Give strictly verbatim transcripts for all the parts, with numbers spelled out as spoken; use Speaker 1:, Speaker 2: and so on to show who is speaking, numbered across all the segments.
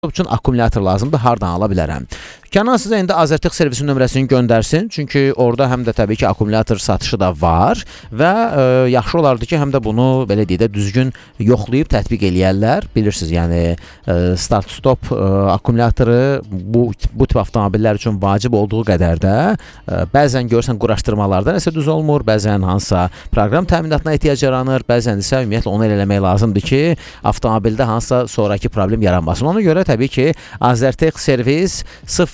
Speaker 1: üçün akkumulyator lazımdır, hardan ala bilərəm. Kənan sizə indi Azərtec servisin nömrəsini göndərsin. Çünki orada həm də təbii ki, akkumulyator satışı da var və e, yaxşı olardı ki, həm də bunu belə deyək də düzgün yoxlayıb tətbiq eləyərlər. Bilirsiniz, yəni e, start-stop e, akkumulatoru bu, bu tip avtomobillər üçün vacib olduğu qədər də e, bəzən görürsən quraşdırmalarda nəsə düz olmur, bəzən hansısa proqram təminatına ehtiyac yaranır, bəzən isə ümumiyyətlə onu eləmək lazımdır ki, avtomobildə hansısa sonraki problem yaranmasın. Ona görə təbii ki, Azərtec servis sıfır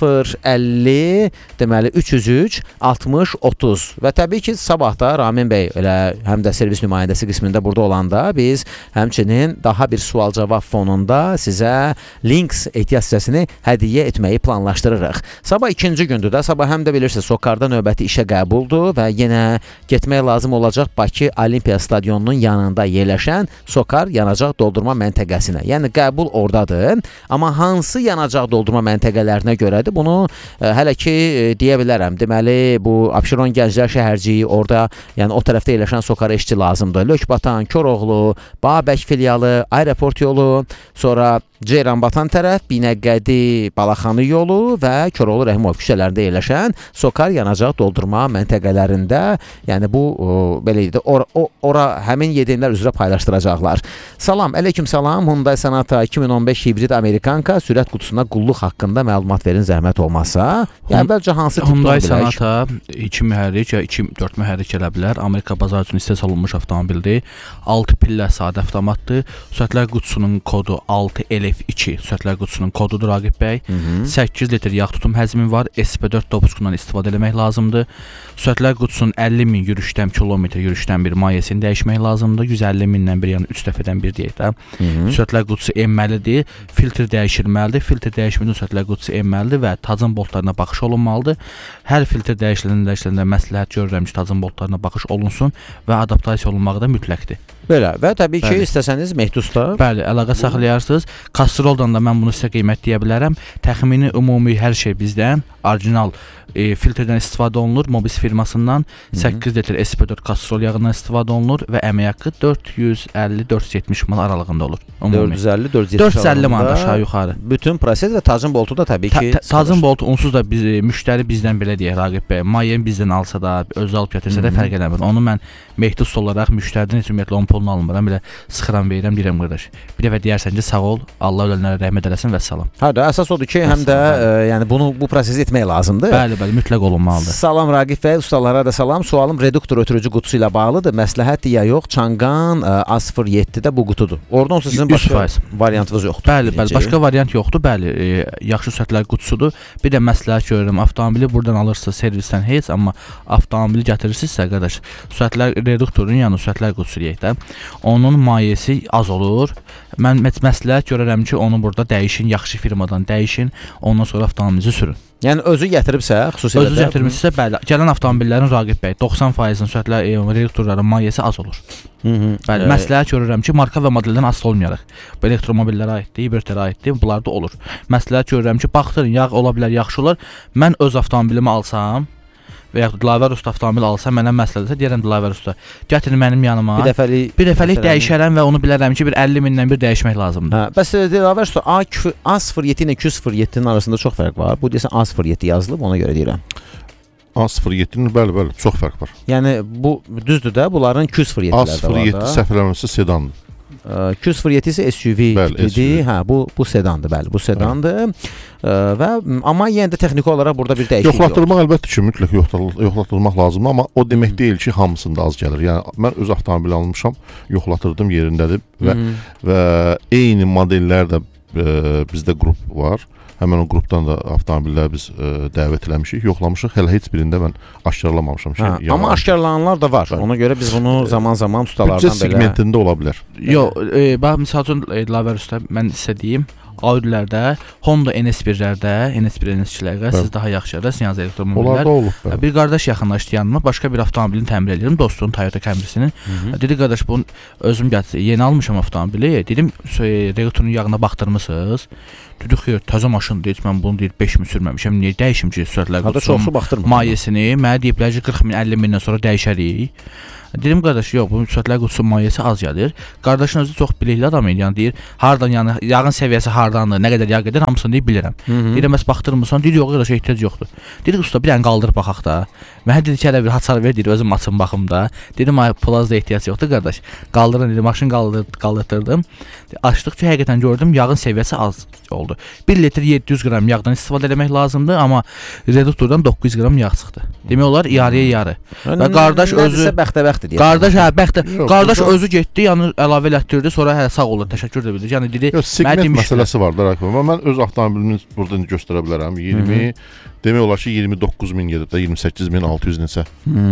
Speaker 1: əlli deməli üç yüz üç altmış otuz və təbii ki, sabah da Ramin bəy elə həm də servis nümayəndəsi qismində burada olanda biz həmçinin daha bir sual-cavab fonunda sizə links ehtiyac hissəsini hədiyyə etməyi planlaşdırırıq. Sabah ikinci gündür də, sabah həm də bilirsiniz, Sokarda növbəti işə qəbuldur və yenə getmək lazım olacaq Bakı Olimpiya stadionunun yanında yerləşən Sokar yanacaq doldurma məntəqəsinə. Yəni qəbul oradadır, amma hansı yanacaq doldurma məntəqələrinə görədir? Bunu e, hələ ki e, deyə bilərəm. Deməli, bu Abşeron Gənclər şəhərciyi, orada, yəni o tərəfdə yerləşən Sokar eşçi lazımdır. Lökbatan, Koroğlu, Babək filialı, Aeroport yolu, sonra Ceyranbatan tərəf, Binəqədi, Balaxanı yolu və Koroğlu Rəhimov küçələrində yerləşən Sokar yanacaq doldurma məntəqələrində, yəni bu o, belə deyək, ora, ora həmin yedenlər üzrə paylaşdıracaqlar. Salam, aleyküm salam. Hyundai Sonata iki min on beş hibrid Amerikanka sürət qutusuna qulluq haqqında məlumat verin zəhmət olmazsa. Yəni əvvəlcə hansı tipdə
Speaker 2: Hyundai Sonata iki mühərrik ya iki dörd mühərrik elə bilər. Amerika bazarı üçün istehsal olunmuş avtomobildir. altı pillə sadə avtomatdır. Sürətlər qutusunun kodu altı L F iki sürətlər qutusunun kodudur Raqib bəy. Hı -hı. səkkiz litr yağ tutum həcmi var. S P dörd dopusundan istifadə etmək lazımdır. Sürətlər qutusunun əlli min yürüşdən kilometr yürüşdən bir mayesini dəyişmək lazımdır. yüz əlli mindən bir, yəni üç dəfədən bir deyək də. Sürətlər qutusu enməlidir. Filtr dəyişilməlidir. Filtr dəyişmədən sürətlər qutusu enməlidir və tacın boltlarına baxış olunmalıdır. Hər filtr dəyişiləndə dəyişiləndə məsləhət görürəm ki, tacın boltlarına baxış olunsun və adaptasiya olunmağı da mütləqdir.
Speaker 1: Belə və təbii ki,
Speaker 2: Bəli.
Speaker 1: istəsəniz Mehdusda.
Speaker 2: Bəli, əlaqə saxlayarsınız. Castroldan da mən bunu sizə qiymət deyə bilərəm. Təxmini ümumi hər şey bizdən orijinal e, filtrdən istifadə olunur. Mobis firmasından səkkiz litr S P dörd Castrol yağından istifadə olunur və əmək haqqı dörd yüz əlli dörd yüz yetmiş manat aralığında olur.
Speaker 1: dörd yüz əlli dörd yüz yetmiş
Speaker 2: dörd yüz əlli manat aşağı yuxarı.
Speaker 1: Bütün proses və tacın boltu da təbii ki,
Speaker 2: Ta tacın boltu onsuz da biz müştəri bizdən belə deyək Raqib bəy. Mayen bizdən alsa da, özü alıb gətirsə də fərq eləmir. Onu mən Mehdus olaraq müştəridən heç ümumiyyətlə onun pulunu almıram. Belə sıxıram verirəm, deyirəm qardaş. Bir dəfə deyərsən ki, sağ ol, Allah ölənlərə rəhmət eləsin və salam.
Speaker 1: Hə də əsas odur ki, həm də e, yəni bunu bu prosesi etmək lazımdır.
Speaker 2: Bəli, bəli, mütləq olunmalıdır.
Speaker 1: Salam Raqib bəy, ustalara da salam. Sualım reduktor ötürücü qutusu ilə bağlıdır. Məsləhətdir ya yox? Çanqan e, A sıfır yeddidə bu qutudur. Oradan sonra sizin başqa variantınız yoxdur.
Speaker 2: Bəli, bəli, başqa variant yoxdur. Bəli, e, yaxşı sürətlər qutusudur. Bir də məsləhət görürəm, avtomobili buradan alırsınız servisdən heç, amma avtomobili gətirirsinizsə qardaş, sürətlər reduktorun yanı sürətlər qutusu deyək də. Onun mayesi az olur. Mən məsləhət görürəm ki, onu burada dəyişin, yaxşı firmadan dəyişin, ondan sonra avtomobilinizi sürün.
Speaker 1: Yəni özü gətiribsə, xüsusilə
Speaker 2: özü gətirmişsə, bəli, gələn avtomobillərin Raqib bəy doxsan faizin sürətlər e, reduktorların mayesi az olur. Hı -hı. Bəli, e məsləhət görürəm ki, marka və modeldən asılı olmayaraq. Bu elektromobillərə aiddir, hibridlərə aiddir, bunlar da olur. Məsləhət görürəm ki, baxdırın, yağ ola bilər, yaxşı olar. Mən öz avtomobilimi alsam və yaxud Dilaver usta avtomobil alsa, mənə məsləhətsə deyərəm Dilaver usta, gətirin mənim yanıma.
Speaker 1: Bir dəfəlik,
Speaker 2: bir dəfəlik dəyişərəm və onu bilərəm ki, bir əlli mindən bir dəyişmək lazımdır.
Speaker 1: Hə, bəs Dilaver usta A sıfır yeddi ilə iki sıfır yeddinin arasında çox fərq var. Bu desən A sıfır yeddi yazılıb, ona görə deyirəm.
Speaker 3: A sıfır yeddinin bəli, bəli, çox fərq var.
Speaker 1: Yəni bu düzdür də, bunların iki sıfır yeddilər də var da.
Speaker 3: A sıfır yeddi səhvləməsi sedandır.
Speaker 1: iki sıfır yeddi isə S U V idi. Hə, bu bu sedandır, bəli, bu sedandır. Və amma yenə də texniki olaraq burada bir dəyişiklik yoxdur.
Speaker 3: Yoxlatdırmaq əlbəttə ki, mütləq yoxlatdırmaq lazımdır, amma o demək deyil ki, hamısında az gəlir. Yəni mən öz avtomobili almışam, yoxlatırdım, yerindədir və Hı -hı. və eyni modellər də e, bizdə qrup var. Həmin o qrupdan da avtomobilləri biz e, dəvət eləmişik, yoxlamışıq. Hələ heç birində mən aşkarlamamışam. Şey,
Speaker 1: hə, amma aşkarlananlar da var. Ona görə biz bunu zaman-zaman ustalardan
Speaker 3: belə... Büdcə segmentində ola bilər.
Speaker 2: Yox, e, bax, misal üçün, Dilaver usta, mən sizə deyim, Audilərdə, Honda N S birlərdə, N S bir N S ikilərdə siz daha yaxşı yarasın, yalnız elektromobillər.
Speaker 3: Onlarda olub. Bəli.
Speaker 2: Bir qardaş yaxınlaşdı yanıma, başqa bir avtomobilini təmir edirəm, dostunun Toyota Camry-sinin. Dedi, qardaş, bunu özüm gətir, yeni almışam avtomobili. Dedim, reduktorun yağına baxdırmısınız? Dedi, xeyr, təzə maşın deyir, mən bunu deyir beş min sürməmişəm. Niyə dəyişim ki, sürətlər qutusunun mayesini? Mənə deyiblər ki, qırx min, əlli mindən sonra dəyişərik. Dedim qardaş, yox, bu sürətlər qutusunun mayesi az gəlir. Qardaşın özü çox bilikli adam idi, yəni deyir, hardan yəni yağın səviyyəsi hardan hardandır, nə qədər yağ gedir, hamısını deyib bilirəm. Deyirəm, bəs baxdırmırsan, deyir, yox, qardaş, ehtiyac yoxdur. Deyir, usta, bir dənə qaldırıb baxaq da. Mənə dedi ki, hələ bir haçar ver, deyir, özüm açım baxım da. Dedim, ay, plazda ehtiyac yoxdur, qardaş. Qaldırın, dedi, maşın qaldırdım. Açdıq ki, həqiqətən gördüm, yağın səviyyəsi az oldu. bir litr yeddi yüz qram yağdan istifadə eləmək lazımdır, amma reduktordan doqquz yüz qram yağ çıxdı. Demək olar, yarıya yarı. Və qardaş özü
Speaker 1: bəxtə-bəxtə deyir.
Speaker 2: Qardaş, hə, bəxtə. Qardaş özü getdi, yəni əlavə elətdirdi, sonra hə, sağ olun, təşəkkür də bildi. Yəni dedi,
Speaker 3: segment məsələsi var da, Rakım. Mən öz avtomobilimi burada göstərə bilərəm. iyirmi demək olar ki, iyirmi doqquz min gedib də, iyirmi səkkiz min altı yüz neçə.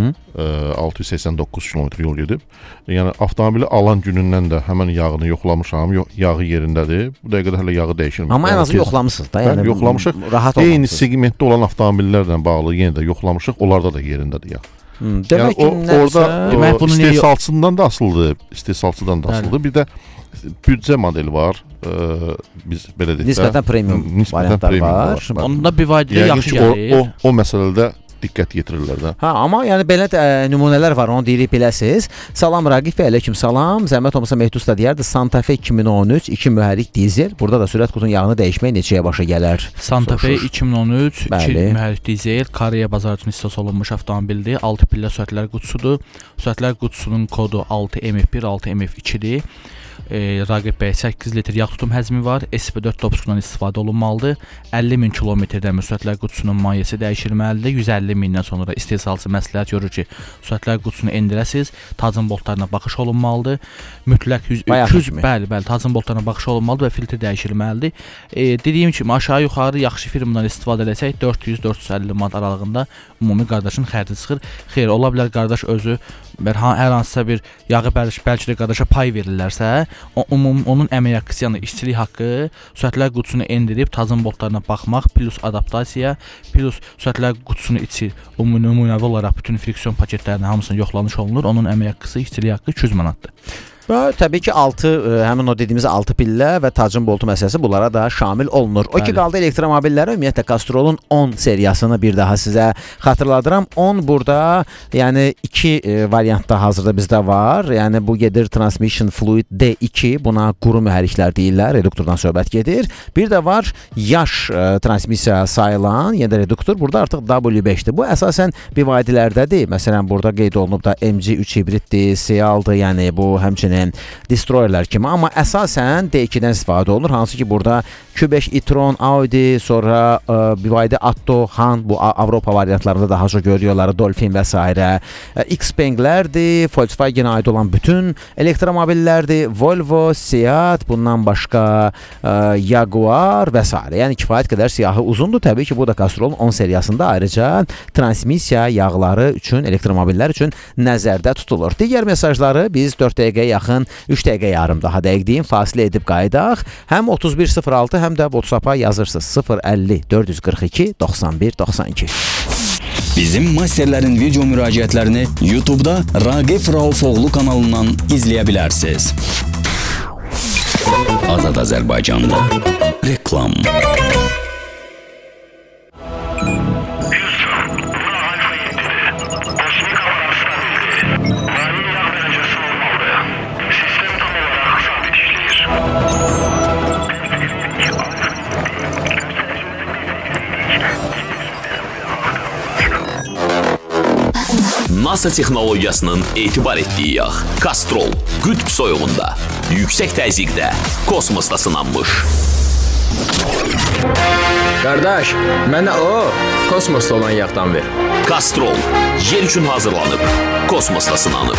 Speaker 3: altı yüz səksən doqquz kilometr yol gedib. Yəni avtomobili alan günündən də həmin yağını yoxlamışam. Yağı yerindədir. Bu dəqiqədə hələ yağı dəyişilmir.
Speaker 1: Amma ən azı yoxlamısınız da, yəni
Speaker 3: yoxlamışıq.
Speaker 1: Rahat
Speaker 3: olmalısınız. Eyni segmentdə olan avtomobillərlə bağlı yenə də yoxlamışıq. Onlarda da yerindədir yağ.
Speaker 1: Hmm, demək
Speaker 3: yəni,
Speaker 1: ki,
Speaker 3: o, orada o, istehsalçından da asılıdır. İstehsalçıdan da asılıdır. Bir də büdcə modeli var. Ee, biz belə deyək də.
Speaker 1: Nisbətən premium variantlar var. var.
Speaker 2: Onda bir vadidə yaxşı gəlir.
Speaker 3: O, o, o məsələdə diqqət yetirirlər də.
Speaker 1: Hə, amma yəni belə də, ə, nümunələr var, onu deyirik biləsiz. Salam Raqif bəy, əleykum salam. Zəhmət olmasa Mehdi usta deyərdi, Santa Fe iki min on üç, iki mühərrik dizel. Burada da sürət qutunun yağını dəyişmək neçəyə başa gələr?
Speaker 2: Santa Fe iki min on üç, iki mühərrik dizel, Koreya bazarı üçün istehsal olunmuş avtomobildir. altı pillə sürətlər qutusudur. Sürətlər qutusunun kodu altı M F bir, altı M F ikidir. E, Raqib bəy səkkiz litr yağ tutum həzmi var. S P dörd topuskundan istifadə olunmalıdır. əlli min kilometrdən sürətlər qutusunun mayeəsi dəyişilməlidir. yüz əlli mindən sonra istehsalçı məsləhət görür ki, sürətlər qutusunu endirəsiz, tacın boltlarına baxış olunmalıdır. Mütləq yüz, iki yüz, bəli, bəli, tacın boltlarına baxış olunmalıdır və filtr dəyişilməlidir. E, dediyim kimi aşağı yuxarı yaxşı firmadan istifadə etsək dörd yüz dörd yüz əlli manat aralığında ümumi qardaşın xərci çıxır. Xeyr, ola bilər qardaş özü hər hansısa bir yağı bəlkə, bəlkə də qardaşa pay verirlərsə, o, umum, onun əmək haqqısı, yəni işçilik haqqı, sürətlər qutusunu endirib tacın boltlarına baxmaq, plus adaptasiya, plus sürətlər qutusunu içi nümunəvi olaraq bütün friksiyon paketlərinin hamısını yoxlanış olunur. Onun əmək haqqısı, işçilik haqqı iki yüz manatdır.
Speaker 1: Və təbii ki, altı həmin o dediyimiz altı pillə və tacın boltu məsələsi bunlara da şamil olunur. O ki qaldı elektromobillərə, ümumiyyətlə Castrol'un on seriyasını bir daha sizə xatırladıram. on burada, yəni iki e, variantda hazırda bizdə var. Yəni bu gedir Transmission Fluid D iki, buna quru mühərriklər deyirlər, reduktordan söhbət gedir. Bir də var yaş e, transmisiya sayılan, yəni reduktor, burada artıq W beşdir. Bu əsasən bivadilərdədir. Məsələn, burada qeyd olunub da M G üç hibriddir, C altıdır, yəni bu həmçinin destroyerlər kimi, amma əsasən D ikidən istifadə olunur. Hansı ki, burada Q beş e-tron, Audi, sonra ə, B Y D Atto, Han, bu Avropa variantlarında daha çox görüyorlar, Dolphin və s. Xpenglərdir, Volkswagen aid olan bütün elektromobillərdir, Volvo, Seat, bundan başqa ə, Jaguar və s. Yəni kifayət qədər siyahı uzundur. Təbii ki, bu da Castrol'un on seriyasında ayrıca transmisiya yağları üçün, elektromobillər üçün nəzərdə tutulur. Digər mesajları biz dörd dəqiqəyə yaxın, üç dəqiqə yarım daha dəqiq deyim, fasilə edib qaydaq. Həm otuz bir sıfır altı, həm də WhatsApp-a yazırsınız sıfır əlli dörd yüz qırx iki doxsan bir doxsan iki.
Speaker 4: Bizim masterlərin video müraciətlərini YouTube-da Raqif Raufoğlu kanalından izləyə bilərsiniz. Azad Azərbaycanda reklam.
Speaker 5: NASA texnologiyasının etibar etdiyi yağ. Castrol. Qütb soyuğunda. Yüksək təzyiqdə. Kosmosda sınanmış.
Speaker 6: Qardaş, mənə o, kosmosda olan yağdan ver.
Speaker 5: Castrol. Yer üçün hazırlanıb. Kosmosda sınanıb.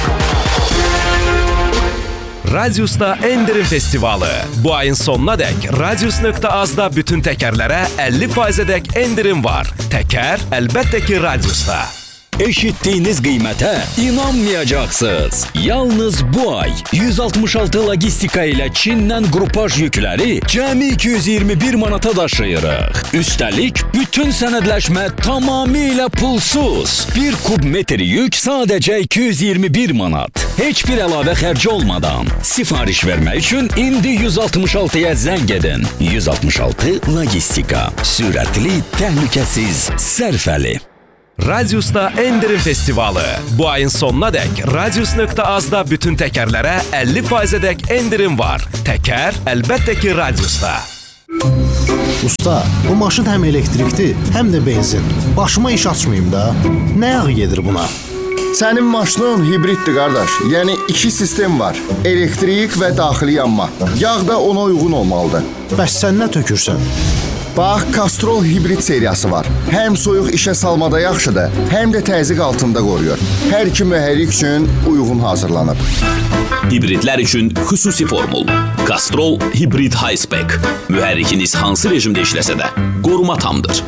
Speaker 7: Radius'ta Endirim Festivalı. Bu ayın sonuna dək Radius nöqtə azda bütün təkərlərə əlli faizədək endirim var. Təkər əlbəttə ki Radius'ta.
Speaker 4: Eşitdiyiniz qiymətə inanmayacaqsınız. Yalnız bu ay yüz altmış altı logistika ilə Çindən qrupaj yükləri cəmi iki yüz iyirmi bir manata daşıyırıq. Üstəlik, bütün sənədləşmə tamamilə pulsuz. Bir kub metr yük sadəcə iki yüz iyirmi bir manat. Heç bir əlavə xərci olmadan. Sifariş vermək üçün indi yüz altmış altıya zəng edin. yüz altmış altı logistika. Sürətli, təhlükəsiz, sərfəli.
Speaker 7: Radius'ta Endirim Festivalı. Bu ayın sonuna dək Radius nöqtə azda bütün təkərlərə əlli faizədək endirim var. Təkər əlbəttə ki Radius'ta.
Speaker 8: Usta, bu maşın həm elektrikdir, həm də benzin. Başıma iş açmayayım da. Nə yağı gedir buna?
Speaker 9: Sənin maşının hibriddir qardaş. Yəni iki sistem var. Elektrik və daxili yanma. Yağ da ona uyğun olmalıdır.
Speaker 8: Bəs sən nə tökürsən?
Speaker 9: Bax, Castrol hibrid seriyası var. Həm soyuq işə salmada yaxşıdır, həm də təzyiq altında qoruyur. Hər iki mühərrik üçün uyğun hazırlanıb.
Speaker 5: Hibridlər üçün xüsusi formul. Castrol Hibrid High Spec. Mühərrikiniz hansı rejimdə işləsə də qoruma tamdır.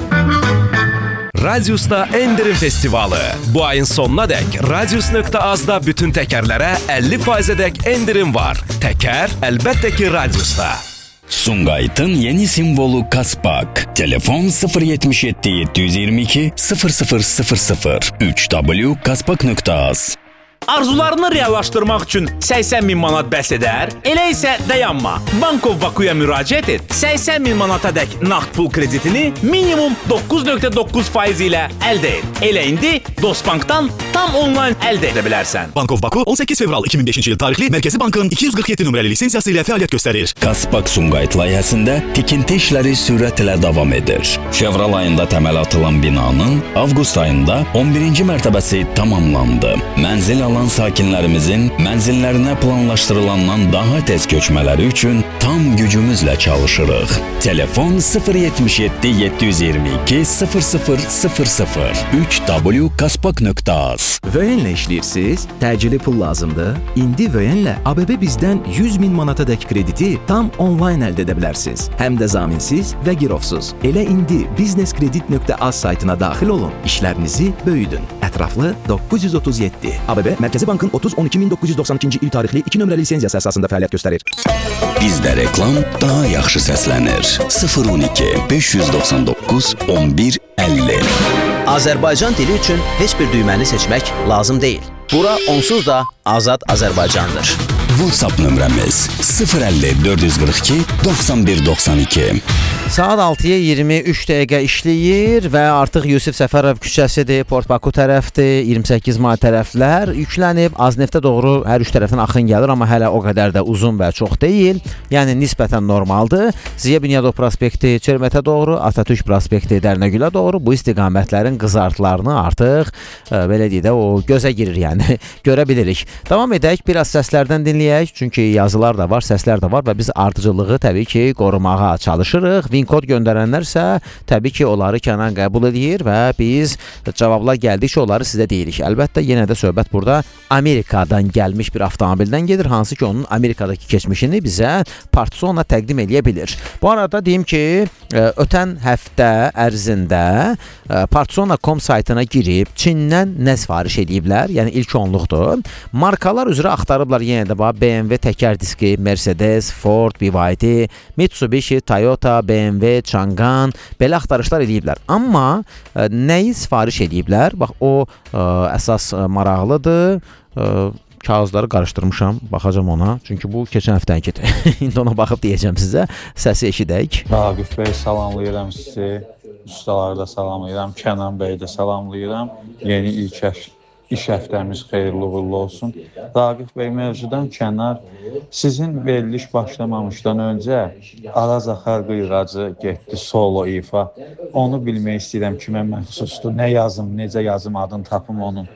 Speaker 7: Radiusda Endirim Festivalı. Bu ayın sonuna dək Radius.azda bütün təkərlərə əlli faizədək endirim var. Təkər əlbəttə ki Radiusda.
Speaker 4: Sumqayıtın yeni simvolu Kaspak. Telefon sıfır yetmiş yeddi yeddi yüz iyirmi iki sıfır sıfır sıfır sıfır üç w kaspak nöqtə az.
Speaker 5: Arzularını reallaşdırmaq üçün səksən min manat bəs edər? Elə isə dayanma. Bankov Bakuya müraciət et. səksən min manata dək nağd pul kreditini minimum doqquz nöqtə doqquz faiz ilə əldə et. Elə indi Dostbankdan tam onlayn əldə edə bilərsən.
Speaker 10: Bankov Baku on səkkiz fevral iki min beşinci il tarixli Mərkəzi Bankın iki yüz qırx yeddi nömrəli lisensiyası ilə fəaliyyət göstərir.
Speaker 4: Kaspak Sumqayıt layihəsində tikinti işləri sürətlə davam edir. Fevral ayında təməl atılan binanın avqust ayında on birinci mərtəbəsi tamamlandı. Mənzil alan sakinlərimizin mənzillərinə planlaşdırılandan daha tez köçmələri üçün tam gücümüzlə çalışırıq. Telefon sıfır yetmiş yeddi yeddi yüz iyirmi iki sıfır sıfır sıfır sıfır üç w kaspak nöqtə az.
Speaker 11: Vöyenlə işləyirsiniz? Təcili pul lazımdır? İndi Vöyenlə A B B bizdən yüz min manata dək krediti tam onlayn əldə edə bilərsiniz. Həm də zaminsiz və girovsuz. Elə indi bizneskredit nöqtə az saytına daxil olun. İşlərinizi böyüdün. Ətraflı doqquz yüz otuz yeddi. A B B Mərkəzi Bankın otuz on iki min doqquz yüz doxsan ikinci il tarixli iki nömrəli lisenziyası əsasında fəaliyyət göstərir.
Speaker 4: Bizdə reklam daha yaxşı səslənir. sıfır on iki beş yüz doxsan doqquz on bir əlli.
Speaker 12: Azərbaycan dili üçün heç bir düyməni seçmək lazım deyil. Bura onsuz da Azad Azərbaycandır.
Speaker 4: WhatsApp nömrəmiz sıfır əlli dörd yüz qırx iki doxsan bir doxsan iki.
Speaker 1: Saat altıya iyirmi üç dəqiqə işləyir və artıq Yusif Səfərov küçəsidir, Port Baku tərəfdir, iyirmi səkkiz may tərəflər yüklənib. Azneftə doğru hər üç tərəfdən axın gəlir, amma hələ o qədər də uzun və çox deyil. Yəni nisbətən normaldır. Ziya Bünyadov prospekti Çermetə doğru, Atatürk prospekti Dərnəgülə doğru bu istiqamətlərin qızartılarını artıq ə, belə deyək də o gözə girir, yəni görə bilirik. Davam edək, biraz səslərdən dinləyək, çünki yazılar da var, səslər də var və biz ardıcıllığı təbii ki qorumağa çalışırıq. Win kod göndərənlər isə təbii ki onları kənar qəbul edir və biz cavablar gəldikcə onları sizə deyirik. Əlbəttə yenə də söhbət burada Amerikadan gəlmiş bir avtomobildən gedir, hansı ki onun Amerikadakı keçmişini bizə Partizona təqdim edə bilir. Bu arada deyim ki, ötən həftə ərzində Partizona nöqtə com saytına girib Çindən nə sifariş ediblər, yəni ilk onluqdur. Markalar üzrə axtarıblar yenə də B M W təkər diski, Mercedes, Ford, B Y D, Mitsubishi, Toyota, B M W, Changan belə axtarışlar ediblər. Amma ə, nəyi sifariş ediblər? Bax o ə, əsas ə, maraqlıdır. Ə, kağızları qarışdırmışam, baxacam ona. Çünki bu keçən həftənkidir. İndi ona baxıb deyəcəm sizə. Səsi eşidək.
Speaker 13: Raqif bəy, salamlayıram sizi. Ustaları da salamlayıram. Kənan bəy də salamlayıram. Yeni ilk iş həftəmiz xeyirli uğurlu olsun. Raqif bəy, mövzudan kənar, sizin veriliş başlamamışdan öncə Araz Axar Qıyğacı getdi solo ifa. Onu bilmək istəyirəm, kimə məxsusdur, nə yazım, necə yazım, adını tapım onun.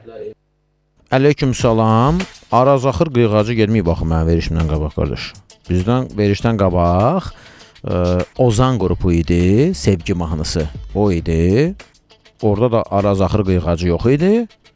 Speaker 1: Aleyküm salam. Araz Axır Qıyğacı gelməyib baxın mənim verişimdən qabaq qardaş. Bizdən verişdən qabaq ə, Ozan qrupu idi, Sevgi mahnısı o idi. Orada da Araz Axır Qıyğacı yox idi.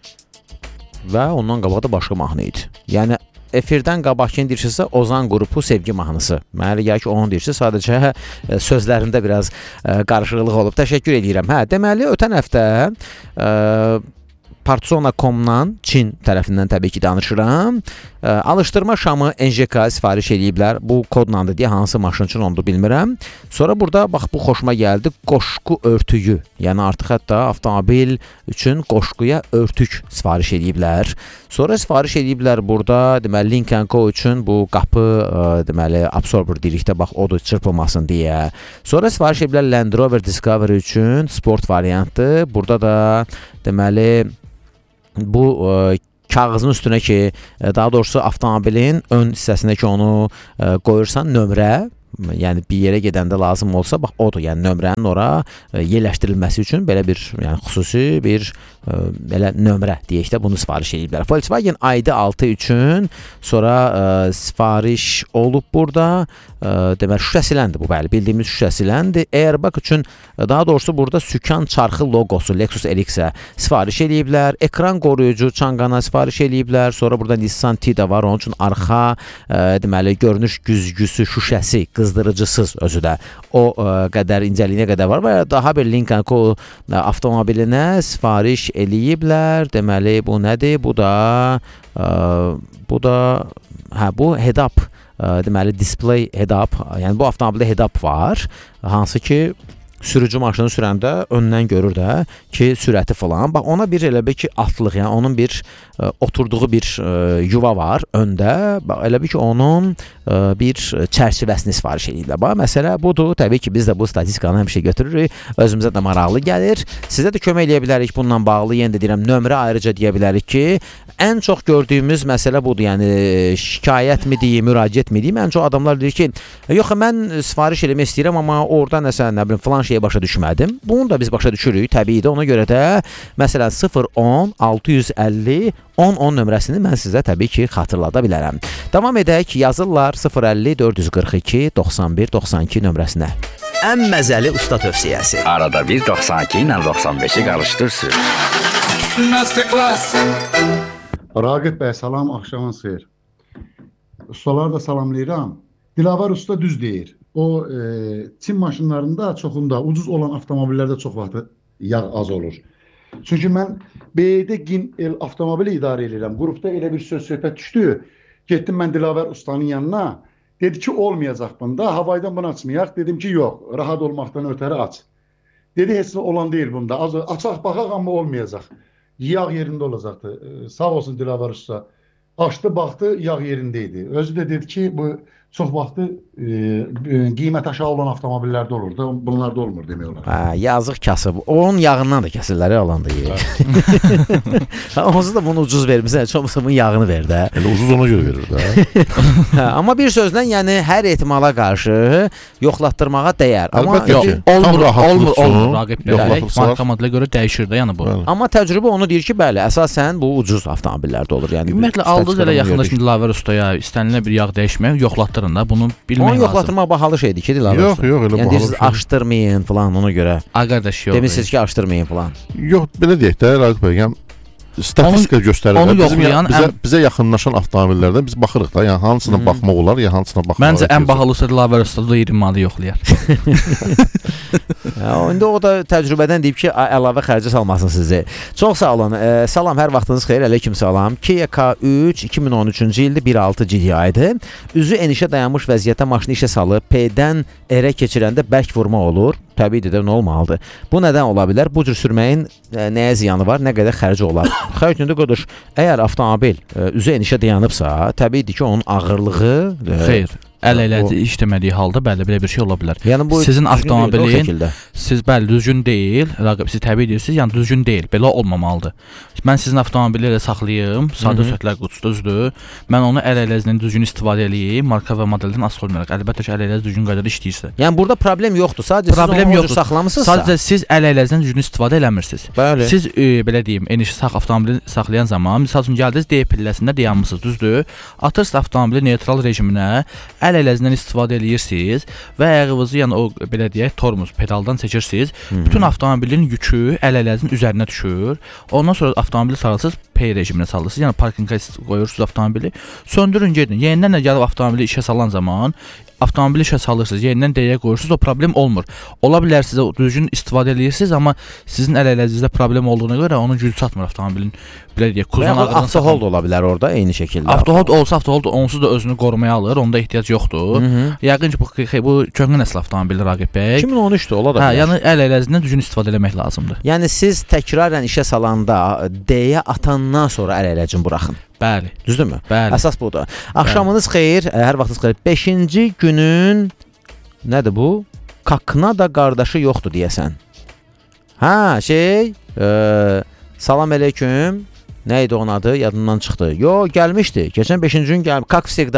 Speaker 1: Və ondan qabaq da başqa mahnı idi. Yəni efirdən qabaq kim deyirsə Ozan qrupu Sevgi mahnısı. Mənə gəlir ki, onun deyirsə sadəcə ə, sözlərində biraz ə, qarışıqlıq olub. Təşəkkür edirəm. Hə, deməli ötən həftə ə, Partizona nöqtə com-dan Çin tərəfindən təbii ki danışıram. Ə, alışdırma şamı N J K sifariş ediblər. Bu kodlandı deyə hansı maşın üçün onu bilmirəm. Sonra burada bax bu xoşuma gəldi. Qoşqu örtüyü. Yəni artıq hətta avtomobil üçün qoşquya örtük sifariş ediblər. Sonra sifariş ediblər burada deməli Lincoln Co üçün bu qapı ə, deməli absorber dedikdə bax odur çırpılmasın deyə. Sonra sifariş ediblər Land Rover Discovery üçün sport variantı. Burada da deməli bu ə, kağızın üstünə ki, daha doğrusu avtomobilin ön hissəsinə ki onu ə, qoyursan nömrə, yəni bir yerə gedəndə lazım olsa, bax odur. Yəni nömrənin ora e, yerləşdirilməsi üçün belə bir, yəni xüsusi bir e, belə nömrə deyək də bunu sifariş ediblər. Volkswagen I D altı üçün sonra e, sifariş olub burada. E, deməli şüşəsiləndir bu, bəli, bildiyimiz şüşəsiləndir. Airbag üçün e, daha doğrusu burada sükan çarxı loqosu Lexus L X-ə sifariş ediblər. Ekran qoruyucu çanqana sifariş ediblər. Sonra burada Nissan Tiida var, onun üçün arxa e, deməli görünüş güzgüsü şüşəsi qızdırıcısız özü də o ə, qədər incəliyinə qədər var və daha bir Lincoln Co avtomobilinə sifariş eləyiblər. Deməli bu nədir? Bu da ə, bu da hə bu head-up ə, deməli display head-up. Yəni bu avtomobildə head-up var, hansı ki sürücü maşını sürəndə öndən görür də ki, sürəti falan. Bax ona bir elə bir ki, atlıq, yəni onun bir ə, oturduğu bir ə, yuva var öndə. Bax elə bir ki, onun ə, bir çərçivəsini sifariş edirlər. Bax məsələ budur. Təbii ki, biz də bu statistikanı həmişə götürürük. Özümüzə də maraqlı gəlir. Sizə də kömək edə bilərik bununla bağlı. Yenə də deyirəm, nömrə ayrıca deyə bilərik ki, ən çox gördüyümüz məsələ budur. Yəni şikayət mi deyim, müraciət mi deyim? Ən çox adamlar deyir ki, yox, mən sifariş eləmək istəyirəm, amma orada nəsə, nə bilim, falan şeyə başa düşmədim. Bunu da biz başa düşürük, təbiidir. Ona görə də məsələn sıfır on altı yüz əlli on on nömrəsini mən sizə təbii ki, xatırlada bilərəm. Davam edək, yazırlar sıfır əlli dörd yüz qırx iki doxsan bir doxsan iki nömrəsinə.
Speaker 12: Ən məzəli usta tövsiyəsi.
Speaker 14: Arada bir doxsan iki ilə doxsan beşi qarışdırsın.
Speaker 15: Raqib bəy, salam, axşamınız xeyir. Ustaları da salamlayıram. Dilavar usta düz deyir. O e, Çin maşınlarında çoxunda, ucuz olan avtomobillərdə çox vaxt yağ az olur. Çünki mən B D Gin El avtomobili idarə edirəm. Qrupda elə bir söz söhbət düşdü. Getdim mən Dilavar ustanın yanına. Dedi ki, olmayacaq bunda. Havaydan bunu açmayaq. Dedim ki, yox, rahat olmaqdan ötəri aç. Dedi, heç olan deyil bunda. Az, açaq baxaq, amma olmayacaq. Yağ yerində olacaqdı. E, sağ olsun Dilavar usta. Açdı, baxdı, yağ yerindeydi. Özü də dedi ki, bu çox vaxtı e, qiymət aşağı olan avtomobillərdə olur da, bunlarda olmur demək olar.
Speaker 1: Hə, yazıq kasıb. Onun yağından da kəsirlər alanda yeyir. Onsuz da bunu ucuz vermirsən, çoxsa bunun yağını ver də.
Speaker 3: Elə ucuz ona görə verir də.
Speaker 1: Hə, amma bir sözlə, yəni hər ehtimala qarşı yoxlatdırmağa dəyər. Amma
Speaker 3: yox,
Speaker 2: olmur, olmur, olmur. Raqib bəy, marka modelə görə dəyişir də, yəni bu.
Speaker 1: Amma təcrübə onu deyir ki, bəli, əsasən bu ucuz avtomobillərdə olur. Yəni
Speaker 2: ümumiyyətlə aldınız elə yaxınlaşın Dilavar ustaya, istənilən bir yağ dəyişmək, yoxlatdırın da, bunu bilmək lazım.
Speaker 1: Onu yoxlatdırmaq bahalı şeydir ki, Dilavar
Speaker 3: yox,
Speaker 1: usta.
Speaker 3: Yox, elə
Speaker 1: yəni,
Speaker 3: bahalı şey.
Speaker 1: Yəni açdırmayın falan ona görə.
Speaker 2: Ay qardaş, yox.
Speaker 1: Demişsiniz ki, açdırmayın falan.
Speaker 3: Yox, belə deyək də, Raqib bəy, yəni statistika göstərir.
Speaker 2: Onu
Speaker 3: Bizim,
Speaker 2: yoxlayan
Speaker 3: bizə,
Speaker 2: ən...
Speaker 3: bizə yaxınlaşan avtomobillərdən biz baxırıq da, yəni hansına hmm. baxmaq olar, ya hansına baxmaq.
Speaker 2: Məncə ən bahalısı Dilavar ustada iyirmi manat yoxlayar.
Speaker 1: Ya, indi o da təcrübədən deyib ki, əlavə xərcə salmasın sizi. Çox sağ olun. E, salam, hər vaxtınız xeyir. Aleyküm salam. Kia K üç iki min on üçüncü ildə bir altı G D I-dir. Üzü enişə dayanmış vəziyyətdə maşını işə salıb P-dən R-ə keçirəndə bərk vurma olur. Təbiidir də, nə olmalıdır? Bu nədən ola bilər? Bu cür sürməyin e, nəyə ziyanı var, nə qədər xərci olar? Xərcində qoduş, əgər avtomobil e, üzü enişə dayanıbsa, təbiidir ki, onun ağırlığı... E,
Speaker 2: Xeyr. Əl elə işləmədiyi halda bəli belə bir şey ola bilər.
Speaker 1: Yəni bu
Speaker 2: sizin avtomobilin siz bəli düzgün deyil, Raqib siz təbii edirsiniz, yəni düzgün deyil, belə olmamalıdır. Mən sizin avtomobili elə saxlayım, sadə söhbətlər qutusuda düzdür. Mən onu əl ələzindən düzgün istifadə eləyim, marka və modeldən asılı olmayaraq. Əlbəttə ki, əl ələz düzgün qaydada işləyirsə.
Speaker 1: Yəni burada problem yoxdur. Sadəcə problem siz onu yoxdur. Saxlamısınızsa.
Speaker 2: Sadəcə siz əl ələzindən düzgün istifadə eləmirsiniz.
Speaker 1: Bəli.
Speaker 2: Siz e, belə deyim, eniş sağ avtomobili saxlayan zaman, məsəl üçün gəldiniz D pilləsində dayanmısınız, düzdür? Atırsınız avtomobili neytral rejiminə, əl ələzindən istifadə eləyirsiniz və ayağınızı, yəni o belə deyək, tormuz pedaldan çəkirsiniz. Hmm. Bütün avtomobilin yükü əl ələzin üzərinə düşür. Ondan sonra avtomobili sarılsınız, P rejiminə salırsınız. Yəni parkinqa qoyursunuz avtomobili. Söndürün, gedin. Yenidən də gəlib avtomobili işə salan zaman avtomobili işə salırsınız, yenidən D-yə qoyursunuz, o problem olmur. Ola bilər sizə düzgün istifadə eləyirsiniz, amma sizin əl ələzinizdə problem olduğuna görə onun gücü çatmır avtomobilin. Belə deyək, kuzun ağırlığını
Speaker 1: avtohold ola bilər orada eyni şəkildə.
Speaker 2: Avtohold olsa, avtohold onsuz da özünü qorumaya alır, onda ehtiyac yoxdur. Hı -hı. Yəqin ki, bu, bu köhnə nəsil avtomobil Raqib bəy.
Speaker 1: iki min on üçdür, ola da
Speaker 2: bilər. Hə, yəni əl ələzindən düzgün istifadə eləmək lazımdır.
Speaker 1: Yəni siz təkrarən işə salanda D-yə atandan sonra əl ələcini buraxın.
Speaker 2: Bəli.
Speaker 1: Düzdürmü?
Speaker 2: Bəli.
Speaker 1: Əsas budur. Axşamınız xeyir, hər vaxtınız xeyir. beşinci günün nədir bu? Kakna da qardaşı yoxdur deyəsən. Hə, şey, e, salam aleyküm. Nə idi onun adı? Yadımdan çıxdı. Yo, gəlmişdi. Keçən beşinci gün gəlib. Kak всегда.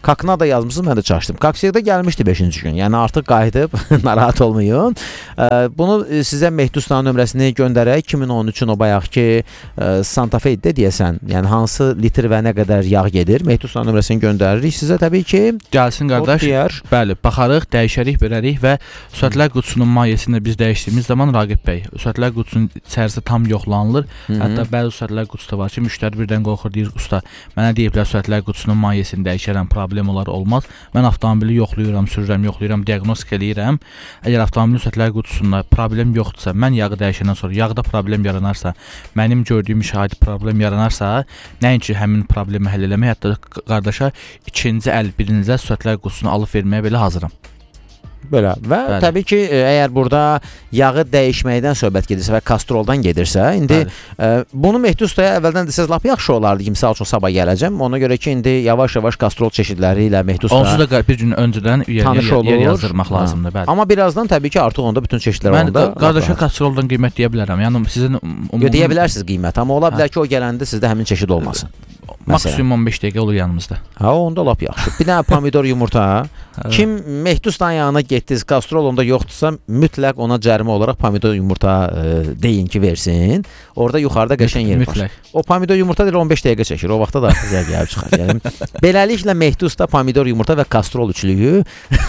Speaker 1: Kakna da yazmışsınız, mən də çaşdım. Kaksiyada gəlmişdi beşinci gün. Yəni artıq qayıdıb, narahat olmayın. Bunu sizə Mehdi Ustanın nömrəsini göndərək. iki min on üçün o bayaqki Santa Fe-də deyəsən. Yəni hansı litr və nə qədər yağ gedir? Mehdi Ustanın nömrəsini göndəririk sizə təbii ki.
Speaker 2: Gəlsin qardaş. Bəli, baxarıq, dəyişərik, verərik və sürətlər qutusunun mahiyyəsində biz dəyişdiyimiz zaman Raqib bəy, sürətlər qutusunun içərisi tam yoxlanılır. Hı -hı. Hətta bəzi sürətlər qutusu var ki, müştəri birdən qorxur, deyir, usta, mənə deyiblər sürətlər qutusunun mahiyyəsini dəyişərəm, problem olar, olmaz. Mən avtomobili yoxlayıram, sürürəm, yoxlayıram, diaqnostik eləyirəm. Əgər avtomobilin sürətlər qutusunda problem yoxdursa, mən yağı dəyişəndən sonra yağda problem yaranarsa, mənim gördüyüm müşahidə problem yaranarsa, nəinki həmin problemi həll eləmək, hətta qardaşa ikinci əl birinizə sürətlər qutusunu alıb verməyə belə hazıram.
Speaker 1: Belə və bəli. Təbii ki, əgər burada yağı dəyişməkdən söhbət gedirsə və kastroldan gedirsə, indi ə, bunu Mehdi Ustaya əvvəldən desəz lap yaxşı olardı ki, misal üçün sabah gələcəm. Ona görə ki, indi yavaş-yavaş kastrol çeşidləri ilə Mehdi Usta
Speaker 2: onsuz da bir gün öncədən yer, yer, yer yazdırmaq lazımdır, bəli.
Speaker 1: Amma birazdan təbii ki, artıq onda bütün çeşidlər
Speaker 2: mən
Speaker 1: onda.
Speaker 2: Mən qardaşa kastroldan qiymət deyə bilərəm. Yəni sizin
Speaker 1: umumi... Yo, deyə bilərsiniz qiymət, amma ola bilər ki, o gələndə sizdə həmin çeşid olmasın.
Speaker 2: Maksimum on beş dəqiqə olur yanımızda.
Speaker 1: Ha, onda lap yaxşı. Bir dənə pomidor yumurta. Kim Mehdi Ustanın yanına getdiniz, kastrol onda yoxdursa, mütləq ona cərimə olaraq pomidor yumurta e, deyin ki, versin. Orada yuxarıda qəşəng yer var. O pomidor yumurta deyir on beş dəqiqə çəkir. O vaxtda da artıq gəlib çıxar. Yəni beləliklə Mehdi Usta pomidor yumurta və kastrol üçlüyü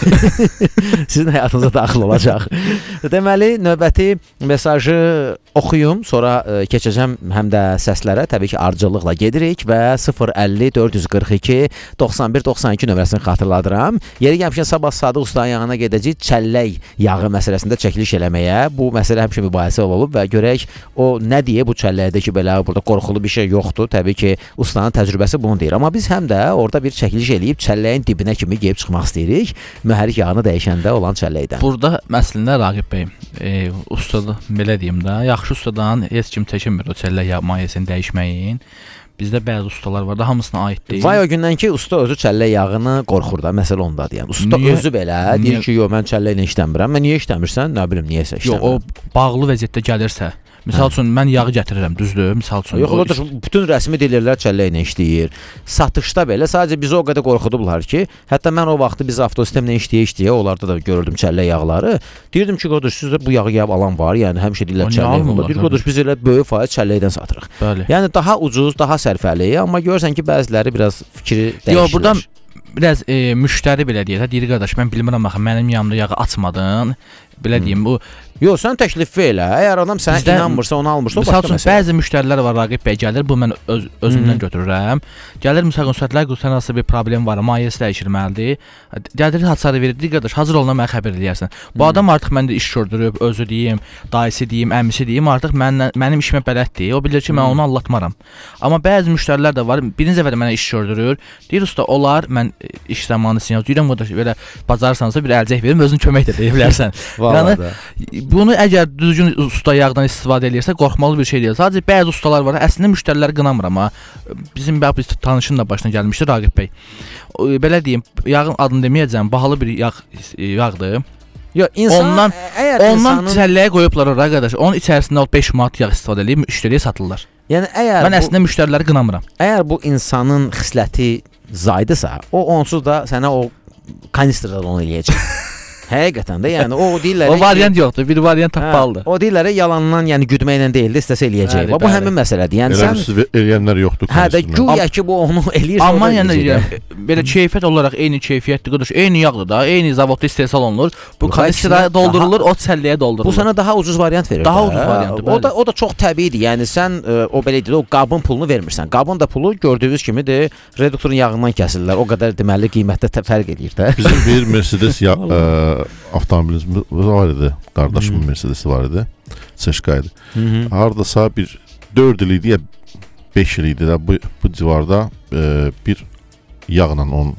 Speaker 1: sizin həyatınıza daxil olacaq. Deməli, növbəti mesajı oxuyum, sonra e, keçəcəm həm də səslərə. Təbii ki, ardıcıllıqla gedirik və sıfır əlli dörd yüz qırx iki doxsan bir doxsan iki nömrəsini xatırladıram. Yeri gəlmişkən sabah Sadıq Ustanın yanına gedəcək çəllək yağı məsələsində çəkiliş eləməyə. Bu məsələ həmişə mübahisə olub və görək o nə deyə bu çəlləkdə ki, belə burada qorxulu bir şey yoxdur. Təbii ki, ustanın təcrübəsi bunu deyir. Amma biz həm də orada bir çəkiliş eləyib çəlləyin dibinə kimi gəlib çıxmaq istəyirik. Mühərrik yağını dəyişəndə olan çəlləkdən.
Speaker 2: Burada məslində Raqib bəy, e, ustadı belə deyim də, yaxşı ustadan heç kim çəkinmir o çəllək yağ mahiyyəsini dəyişməyin. Bizdə bəzi ustalar var da, hamısına aid deyil.
Speaker 1: Vay o gündən ki, usta özü çəllək yağını qorxur da, məsələ ondadır. Yəni usta niyə? Özü belə niyə? Deyir ki, yox, mən çəlləklə işləmirəm. Mən niyə işləmirsən? Nə bilim, niyəsə işləmirəm.
Speaker 2: Yox, o bağlı vəziyyətdə gəlirsə, misal üçün mən yağı gətirirəm, düzdür? Misal üçün.
Speaker 1: Yox, o da bütün rəsmi dillərlər çəlləklə işləyir. Satışda belə sadəcə bizi o qədər qorxudublar ki, hətta mən o vaxtı biz avtosistemlə işləyə-işləyə onlarda da görürdüm çəllək yağları. Deyirdim ki, qardaş, sizdə bu yağı gəlib alan var, yəni həmişə deyirlər çəllək olur. Deyir, qardaş, biz elə böyük faiz çəlləkdən satırıq.
Speaker 2: Bəli.
Speaker 1: Yəni daha ucuz, daha sərfəli, amma görürsən ki, bəziləri biraz fikri dəyişirlər.
Speaker 2: Yox, buradan biraz e, müştəri belə deyir, deyir qardaş, mən bilmirəm axı, mənim yanımda yağı açmadın. Belə deyim, bu
Speaker 1: yox, sən təklif elə. Əgər adam sənə bizdə, inanmırsa, onu almırsa, o başqa məsələ.
Speaker 2: Bəzi müştərilər var, Raqib bəy gəlir, bu mən öz, özümdən götürürəm. Gəlir, misal sürətlər qutusunda nasıl bir problem var, mahiyyəsi dəyişilməlidir. Gəlir, hasarı verir, deyir qardaş, hazır olana mənə xəbər eləyərsən. Bu adam artıq məndə iş gördürüb, özü deyim, dayısı deyim, əmisi deyim, artıq mən, mənim işimə bələddir. O bilir ki, mən onu anlatmaram. Amma bəzi müştərilər də var, birinci dəfədə mənə iş gördürür. Deyir, usta, olar, mən iş zamanı sinyal deyirəm, qardaş, belə bacarsansa bir əlcək verim, özün kömək də deyə bilərsən. Yəni bunu əgər düzgün usta yağdan istifadə edirsə, qorxmalı bir şey deyil. Sadəcə bəzi ustalar var. Əslində müştəriləri qınamıram amma bizim bir tanışın da başına gəlmişdi Raqib bəy. Belə deyim, yağın adını deməyəcəm, bahalı bir yağ yağdır.
Speaker 1: Yo, insan
Speaker 2: ondan
Speaker 1: əgər
Speaker 2: ondan
Speaker 1: insanın
Speaker 2: çəlləyə qoyublar ora qardaş. Onun içərisində beş manat yağ istifadə edib müştəriyə satırlar.
Speaker 1: Yəni əgər
Speaker 2: mən əslində müştəriləri qınamıram.
Speaker 1: Əgər bu insanın xisləti zaydısa, o onsuz da sənə o kanistradan onu eləyəcək. Həqiqətən də, yəni o deyirlər
Speaker 2: o variant yoxdur, bir variant tapmalıdır.
Speaker 1: O deyirlər yalandan, yəni güdməklə deyildi, istəsə eləyəcək. Bu həmin məsələdir. Yəni
Speaker 3: sən eləyənlər yoxdur.
Speaker 1: Hə də güya ki bu onu eləyir.
Speaker 2: Amma yəni belə keyfiyyət olaraq eyni keyfiyyətdir, qardaş, eyni yağdır da, eyni zavodda istehsal olunur. Bu kanistraya doldurulur, o çəlləyə doldurulur.
Speaker 1: Bu sənə daha ucuz variant verir.
Speaker 2: Daha ucuz variantdır.
Speaker 1: O da o da çox təbiidir. Yəni sən o belə deyir, o qabın pulunu vermirsən. Qabın da pulu gördüyünüz kimidir, reduktorun yağından kəsirlər. O qədər deməli qiymətdə fərq eləyir də.
Speaker 3: Bizim bir Mercedes ya avtomobilimiz var idi. Qardaşımın Mercedesi var idi. Seşka idi. Hardasa bir dörd il idi ya beş il idi də bu, bu civarda e, bir yağla onun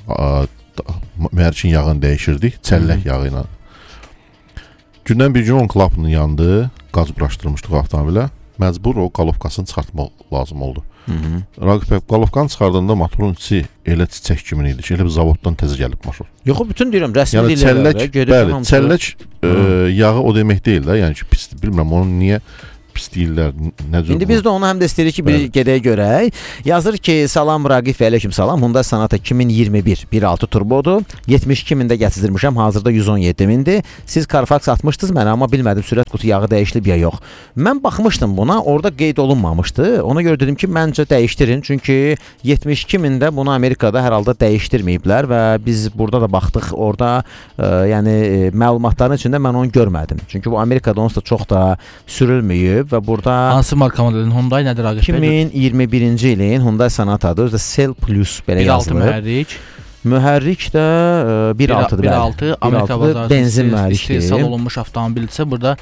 Speaker 3: mühərrikin yağını dəyişirdik. Çəllək yağı ilə. Gündən bir gün onun klapını yandı. Qaz buraşdırmışdıq avtomobilə. Məcbur o qalovkasını çıxartmaq lazım oldu. Raqib bəy, qalovkanı çıxardığında motorun içi elə çiçək kimi idi ki, elə bir zavoddan təzə gəlib motor.
Speaker 1: Yox, bütün deyirəm, rəsmi
Speaker 3: yəni,
Speaker 1: dillər
Speaker 3: çəllək, bəli, çəllək e, yağı o demək deyil də, yəni ki, pisdir. Bilmirəm, onun niyə pis deyirlər, nə cür.
Speaker 1: İndi biz də onu həm də istəyirik ki, bir gedəyə görək. Yazır ki, salam Raqif və aleyküm salam. Hyundai Sonata iki min iyirmi bir bir altı turbodur. yetmiş iki mində gətizdirmişəm. Hazırda yüz on yeddi mindir. Siz Carfax atmışdınız mənə, amma bilmədim sürət qutu yağı dəyişilib ya yox. Mən baxmışdım buna, orada qeyd olunmamışdı. Ona görə dedim ki, məncə dəyişdirin. Çünki yetmiş iki mində bunu Amerikada hər halda dəyişdirməyiblər və biz burada da baxdıq. Orada e, yəni e, məlumatların içində mən onu görmədim. Çünki bu Amerikada onsuz da çox da sürülməyib və burada
Speaker 2: hansı marka modelin Hyundai nədir Raqif
Speaker 1: bəy? iki min iyirmi birinci ilin Hyundai Sonata'dır. Özü də Cell Plus belə yazılır.
Speaker 2: bir altı mühərrik.
Speaker 1: Mühərrik də e, bir altıdır.
Speaker 2: bir altı Amerika bazarında
Speaker 1: benzin mühərrikdir.
Speaker 2: İstehsal olunmuş avtomobildirsə burada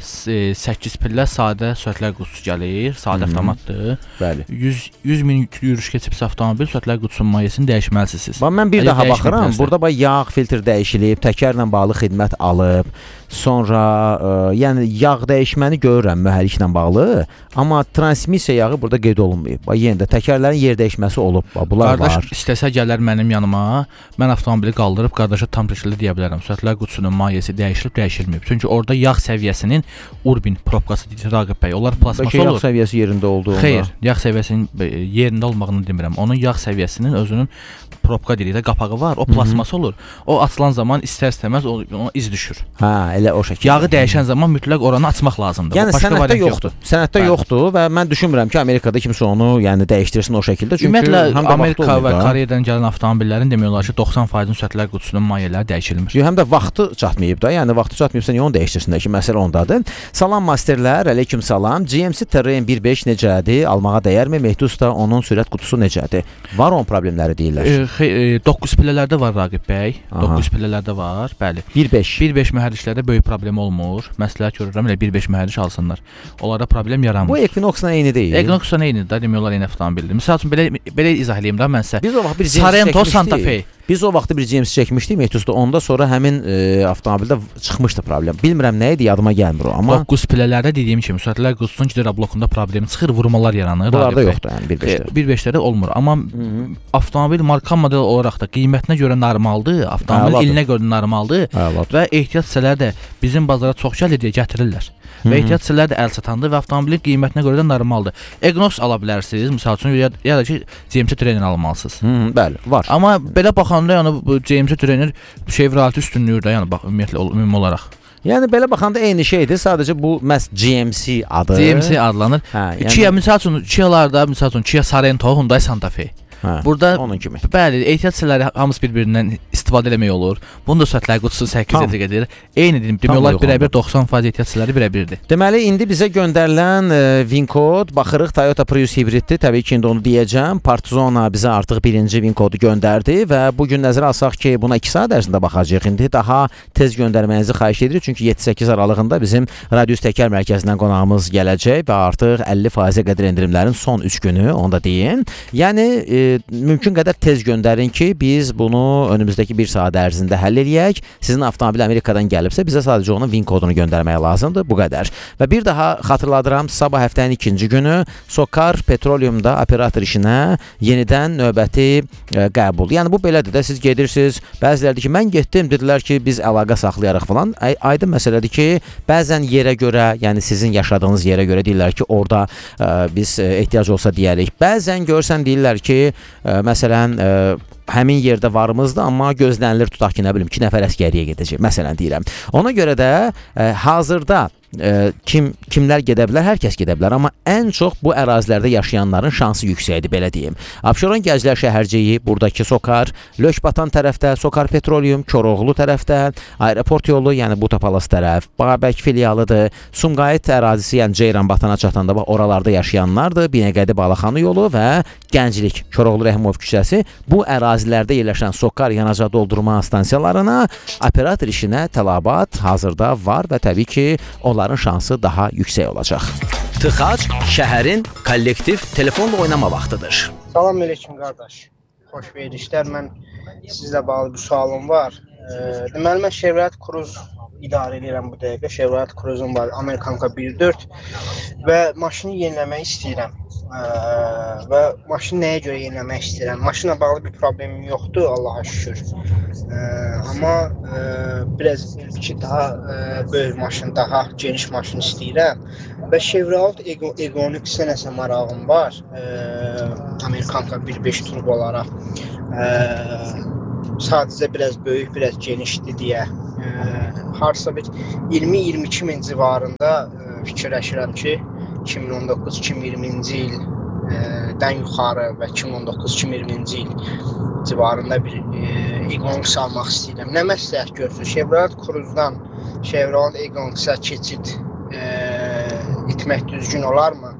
Speaker 2: səkkiz pillə sadə sürətlər qutusu gəlir, sadə avtomatdır.
Speaker 1: Bəli.
Speaker 2: yüz min yürüş keçibsə avtomobil sürətlər qutusunun mayyəsini dəyişməlisiniz.
Speaker 1: Bax mən bir Əgər daha baxıram. Burada bax yağ filtr dəyişilib, təkərlə bağlı xidmət alıb. Sonra ə, yəni yağ dəyişməni görürəm mühərriklə bağlı, amma transmissiya yağı burada qeyd olunmayıb. Bax yenə də təkərlərin yer dəyişməsi olub. Bax bunlar
Speaker 2: Qardaş,
Speaker 1: var.
Speaker 2: Qardaş istəsə gələr mənim yanıma, mən avtomobili qaldırıb qardaşa tam şəkildə deyə bilərəm. Sürətlər qutusunun mayyəsi dəyişilib, dəyişilməyib. Çünki orada yağ səviyyəsinin Urbin probkası deyir Raqib bəy. Onlar plasmas olur.
Speaker 1: Yağ səviyyəsi yerində olduğunda.
Speaker 2: Xeyr, yağ səviyyəsinin yerində olmağını demirəm. Onun yağ səviyyəsinin özünün probka deyirik də qapağı var. O plasmas olur. O açılan zaman istər-istəməz ona iz düşür.
Speaker 1: Hə, elə o şəkildə.
Speaker 2: Yağı dəyişən zaman mütləq oranı açmaq lazımdır.
Speaker 1: Yəni sənəddə yoxdur. Sənəddə yoxdur və mən düşünmürəm ki, Amerikada kimsə onu yəni dəyişdirsin o şəkildə. Çünki
Speaker 2: ümumiyyətlə Amerika və Koreyadan gələn avtomobillərin demək olar ki, doxsan faiz sürətlər qutusunun mayyələri dəyişilmir.
Speaker 1: Həm də vaxtı çatmayıb da. Yəni vaxtı çatmayıbsa niyə onu dəyişdirsinlər ki, məsələ ondadır. Salam masterlər, aleyküm salam. G M C Terrain bir beş necədir? Almağa dəyərmi? Mehdi usta onun sürət qutusu necədir? Var onun problemləri deyirlər.
Speaker 2: E, doqquz pillələrdə var Raqib bəy. doqquz pillələrdə var, bəli.
Speaker 1: bir beş.
Speaker 2: bir beş mühərriklərdə böyük problem olmur. Məsləhət görürəm elə bir beş mühərrik alsınlar. Onlara problem yaranmır.
Speaker 1: Bu Equinox-la eyni deyil.
Speaker 2: Equinox-la eynidir də, demək olar eyni avtomobildir. Məsəl üçün belə belə izah eləyim də mən sizə.
Speaker 1: Biz o vaxt bir
Speaker 2: Sorento Santa Fe.
Speaker 1: Biz o vaxtı bir G M C çəkmişdik Mehdi onda sonra həmin e, avtomobildə çıxmışdı problem. Bilmirəm nə idi, yadıma gəlmir o, amma
Speaker 2: doqquz pillələrdə dediyim kimi sürətlər qutusunun gidər blokunda problem çıxır, vurmalar yaranır.
Speaker 1: Bunlarda yoxdur yəni bir beşdə.
Speaker 2: bir beşdə olmur, amma Hı -hı. avtomobil marka model olaraq da qiymətinə görə normaldır, avtomobil Əladır. ilinə görə normaldır
Speaker 1: Əladır.
Speaker 2: və ehtiyat hissələri də bizim bazara çox gəlir deyə gətirirlər. Və ehtiyat hissələri də əl çatandır və avtomobilin qiymətinə görə də normaldır. Equinox ala bilərsiniz, məsəl üçün ya, ya da ki G M C Trainer almalısınız.
Speaker 1: Hı -hı, bəli, var.
Speaker 2: Amma belə baxanda yəni bu G M C Trainer Chevrolet üstünlüyü də, yəni bax ümumiyyətlə ümumi olaraq.
Speaker 1: Yəni belə baxanda eyni şeydir, sadəcə bu məhz G M C adı.
Speaker 2: G M C adlanır.
Speaker 1: Hə, yəni
Speaker 2: Kia məsəl üçün Kia'larda məsəl üçün Kia Sorento, Hyundai Santa Fe.
Speaker 1: Hə,
Speaker 2: burada
Speaker 1: onun kimi.
Speaker 2: Bəli, ehtiyat hissələri hamısı bir-birindən istifadə eləmək olur. Bunun da sürətlər qutusu səkkiz yüz gedir. Eyni dedim, demək olar birəbir doxsan faiz ehtiyat hissələri birəbirdir.
Speaker 1: Deməli indi bizə göndərilən e, VIN-kod, baxırıq Toyota Prius hibriddir. Təbii ki, indi onu deyəcəm. Partizona bizə artıq birinci VIN-kodu göndərdi və bu gün nəzərə alsaq ki, buna iki saat ərzində baxacağıq. İndi daha tez göndərməyinizi xahiş edirik. Çünki yeddi səkkiz aralığında bizim Radius Təkər mərkəzindən qonağımız gələcək və artıq əlli faizə qədər endirimlərin son üç günü, onu da deyim. Yəni e, mümkün qədər tez göndərin ki, biz bunu önümüzdəki bir saat ərzində həll eləyək. Sizin avtomobil Amerikadan gəlibsə, bizə sadəcə onun VIN kodunu göndərmək lazımdır. Bu qədər. Və bir daha xatırladıram, sabah həftənin ikinci günü Sokar Petroleumda operator işinə yenidən növbəti e, qəbul. Yəni bu belədir də, siz gedirsiniz, bəziləri deyir ki, mən getdim, dedilər ki, biz əlaqə saxlayarıq falan. Aydın məsələdir ki, bəzən yerə görə, yəni sizin yaşadığınız yerə görə deyirlər ki, orada e, biz e, ehtiyac olsa deyərik. Bəzən görsən deyirlər ki, e, məsələn, e, həmin yerdə varımızdır, amma gözlənilir tutaq ki, nə bilim, iki nəfər əskəriyə gedəcək, məsələn deyirəm. Ona görə də e, hazırda e, kim kimlər gedə bilər? Hər kəs gedə bilər, amma ən çox bu ərazilərdə yaşayanların şansı yüksəkdir, belə deyim. Abşeron Gənclər şəhərciyi, buradakı Sokar, Lökbatan tərəfdə, Sokar Petroleum, Koroğlu tərəfdə, aeroport yolu, yəni Butapalas tərəf, Babək filialıdır, Sumqayıt ərazisi, yəni Ceyranbatana çatanda bax oralarda yaşayanlardır, Binəqədi Balaxanı yolu və Gənclik, Koroğlu Rəhimov küçəsi. Bu ərazilərdə yerləşən Sokar yanacaq doldurma stansiyalarına operator işinə tələbat hazırda var və təbii ki, onların şansı daha yüksək olacaq. Tıxac şəhərin kollektiv telefonla oynama vaxtıdır.
Speaker 16: Salam aleyküm qardaş. Xoş verilişlər. Mən sizlə bağlı bir sualım var. E, deməli mən Chevrolet Cruze idarə edirəm bu dəqiqə. Chevrolet Cruze'um var, Amerikanka bir dörd və maşını yeniləmək istəyirəm. Ə, və maşını nəyə görə yeniləmək istəyirəm? Maşınla bağlı bir problemim yoxdur, Allaha şükür. Ə, amma ə, biraz ki daha ə, böyük maşın, daha geniş maşın istəyirəm. Və Chevrolet Egonix-ə nəsə marağım var. Ə, Amerikanka bir beş turbolara. Ə, sadəcə biraz böyük, biraz genişdir deyə. Ə, harsa bir iyirmi iyirmi iki min civarında ə, fikirləşirəm ki, iki min on doqquz iki min iyirminci ildən yuxarı və iki min on doqquz iki min iyirminci il civarında bir e, Egonix almaq istəyirəm. Nə məsləhət görürsünüz? Chevrolet Cruze-dan Chevrolet Egonix-ə keçid e, etmək düzgün olarmı?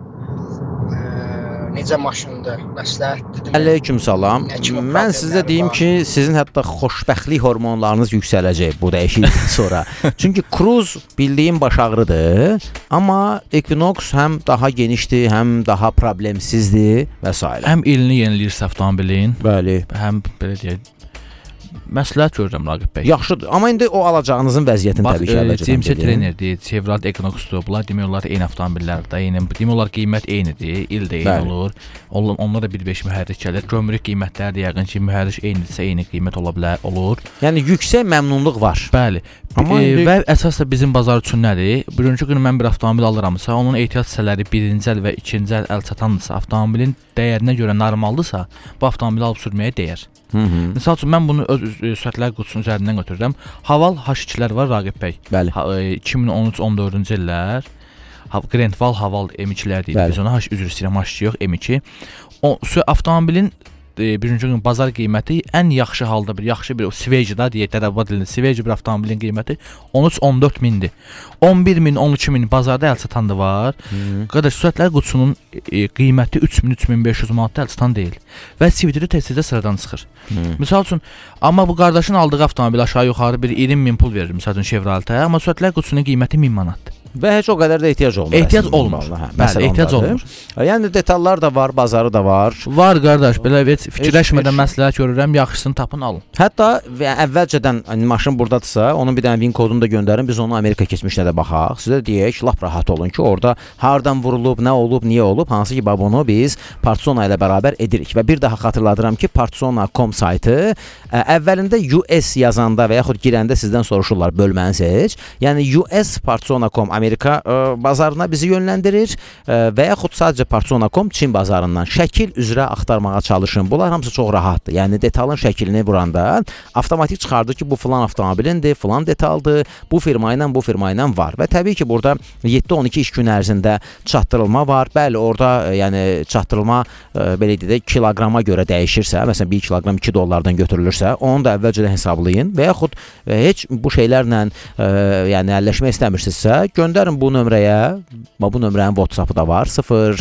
Speaker 16: E, necə maşındır? Məsləhətdir?
Speaker 1: Aleyküm salam. Mən sizə deyim ki, sizin hətta xoşbəxtlik hormonlarınız yüksələcək bu dəyişiklikdən sonra. Çünki Cruze bildiyim baş ağrıdır, amma Equinox həm daha genişdir, həm daha problemsizdir və s.
Speaker 2: Həm ilini yeniləyirsə avtomobilin,
Speaker 1: bəli,
Speaker 2: həm belə deyək, məsləhət görürəm Raqib bəy.
Speaker 1: Yaxşıdır, amma indi o alacağınızın vəziyyətini
Speaker 2: Bax,
Speaker 1: təbii ki, əvvəlcədən
Speaker 2: C M C Trainerdir, Chevrolet Equinox-dur. Bunlar demək olar eyni avtomobillərdir, eyni, demək olar qiymət eynidir, il də eyni bəli. Olur. Onlar, onlar da bir beş mühərrik gəlir. Gömrük qiymətləri də yəqin ki, mühərrik eynidirsə eyni qiymət ola bilər, olur.
Speaker 1: Yəni yüksək məmnunluq var.
Speaker 2: Bəli. Amma e, indi... və əsas da bizim bazar üçün nədir? Birinci gün mən bir avtomobil alıramsa, onun ehtiyat hissələri birinci əl və ikinci əl əl çatandırsa, avtomobilin dəyərinə görə normaldırsa, bu avtomobili alıb sürməyə dəyər.
Speaker 1: Hı -hı.
Speaker 2: Misal üçün mən bunu öz sürətlər qutusunun üzərindən götürürəm. Haval H ikilər var Raqib bəy.
Speaker 1: Bəli.
Speaker 2: Ha, e, iki min on üç on dördüncü illər Grandval Haval M ikilər deyirik biz ona. H üzr istəyirəm, H iki yox, M iki. O avtomobilin e, birinci gün bazar qiyməti ən yaxşı halda bir yaxşı bir Swage-da deyək, dərəbə dilində Swage bir avtomobilin qiyməti on üç on dörd mindir. on bir min, on iki min bazarda əl çatandı var. Qardaş, sürətlər qutusunun e, qiyməti üç min üç min beş yüz manatda əl çatan deyil. Və C V T-də tez-tezdə sıradan çıxır. Hmm. Misal üçün, amma bu qardaşın aldığı avtomobil aşağı yuxarı bir iyirmi min pul verir misal üçün Chevrolet-ə, amma sürətlər qutusunun qiyməti min manatdır.
Speaker 1: Və heç o qədər də ehtiyac olmur.
Speaker 2: Ehtiyac olmur. Hə, bəli, ehtiyac olmur.
Speaker 1: Yəni detallar da var, bazarı da var.
Speaker 2: Var qardaş, belə heç fikirləşmədən məsləhət görürəm, yaxşısını tapın, alın.
Speaker 1: Hətta əvvəlcədən hani, maşın burdadırsa, onun bir dənə VIN kodunu da göndərin, biz onu Amerika keçmişinə də baxaq. Sizə deyək, lap rahat olun ki, orada hardan vurulub, nə olub, niyə olub, hansı ki, bunu biz Partsona ilə bərabər edirik. Və bir daha xatırladıram ki, partsona nöqtə com saytı əvvəlində U S yazanda və yaxud girəndə sizdən soruşurlar, bölməni seç. Yəni U S partsona nöqtə com Amerika ə, bazarına bizi yönləndirir ə, və yaxud sadəcə partsona nöqtə com Çin bazarından şəkil üzrə axtarmağa çalışın. Bunlar hamısı çox rahatdır. Yəni detalın şəklini vuranda avtomatik çıxardır ki, bu filan avtomobilindir, filan detaldır, bu firma ilə bu firma ilə var. Və təbii ki, burada yeddi on iki iş gün ərzində çatdırılma var. Bəli, orada yəni çatdırılma ə, belə deyək, kiloqrama görə dəyişirsə, məsələn bir kiloqram iki dollardan götürülürsə, onu da əvvəlcədən hesablayın və yaxud ə, heç bu şeylərlə ə, yəni əlləşmək istəmirsinizsə, göndərin bu nömrəyə, bu nömrənin WhatsApp-ı da var, sıfır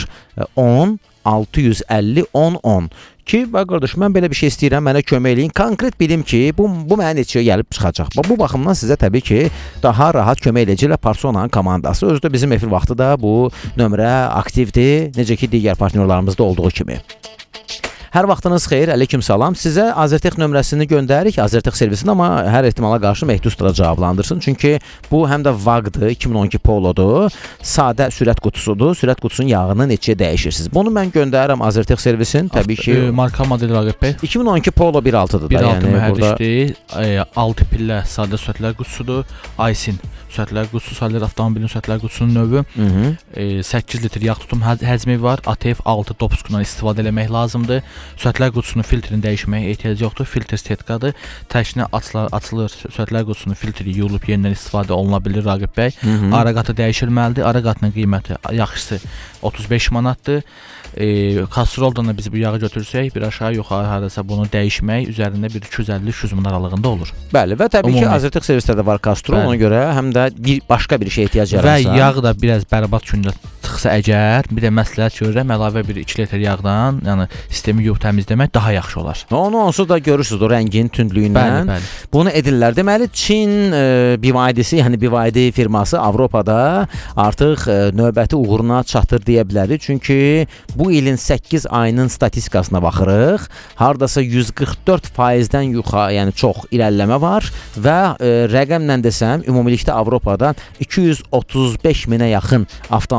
Speaker 1: on altı yüz əlli on on ki, bax qardaş, mən belə bir şey istəyirəm, mənə kömək eləyin. Konkret bilim ki, bu, bu mənə neçəyə gəlib çıxacaq. Bu baxımdan sizə təbii ki, daha rahat kömək eləyəcəklər Partsonanın komandası. Özü də bizim efir vaxtı da bu nömrə aktivdir, necə ki, digər partnyorlarımızda olduğu kimi. Hər vaxtınız xeyir, aleyküm salam. Sizə Azertech nömrəsini göndəririk, Azertech servisini, amma hər ehtimala qarşı məhdudlara cavablandırsın. Çünki bu həm də V A G-dır, iki min on iki Polo'dur, sadə sürət qutusudur. Sürət qutusunun yağını neçəyə dəyişirsiniz. Bunu mən göndərirəm Azertech servisin. Təbii ki,
Speaker 2: e, marka model Raqib bəy.
Speaker 1: iki min on iki Polo bir altıdır da.
Speaker 2: bir altı yəni mühərrikdir, e, altı pillə sadə sürətlər qutusudur. Aysin sürətlər qutusu, sadə avtomobilin sürətlər qutusunun növü. E, səkkiz litr yağ tutum həcmi var. A T F altı dopuskundan istifadə eləmək lazımdır. Sürətlər qutusunun filtrini dəyişməyə ehtiyac yoxdur. Filtr setkadır. Təşkinə açılır, açılır. Sürətlər qutusunun filtri yuyulub yenidən istifadə oluna bilir Raqib bəy. Ara qatı dəyişilməlidir. Ara qatının qiyməti yaxşısı otuz beş manatdır. E, Castroldan da biz bu yağı götürsək, bir aşağı yuxarı hardasa bunu dəyişmək üzərində bir iki yüz əlli üç yüz min aralığında olur.
Speaker 1: Bəli, və təbii Umumi. ki, Azertech servislərdə var Castrol, ona görə həm də bir başqa bir şey ehtiyac yaransa.
Speaker 2: Və yağ da biraz bərbad gündə çıxsa əgər, bir də məsləhət görürəm, əlavə bir iki litr yağdan, yəni sistemi yuyub təmizləmək daha yaxşı olar.
Speaker 1: Onu onsuz da görürsüz o rəngin tündlüyündən.
Speaker 2: Bəli, bəli.
Speaker 1: Bunu edirlər. Deməli, Çin e, B Y D-si, yəni B Y D firması Avropada artıq e, növbəti uğuruna çatır deyə bilərik. Çünki bu ilin səkkiz ayının statistikasına baxırıq. Hardasa yüz qırx dörd faizdən yuxarı, yəni çox irəliləmə var və e, rəqəmlə desəm, ümumilikdə Avropada iki yüz otuz beş minə yaxın avtomobil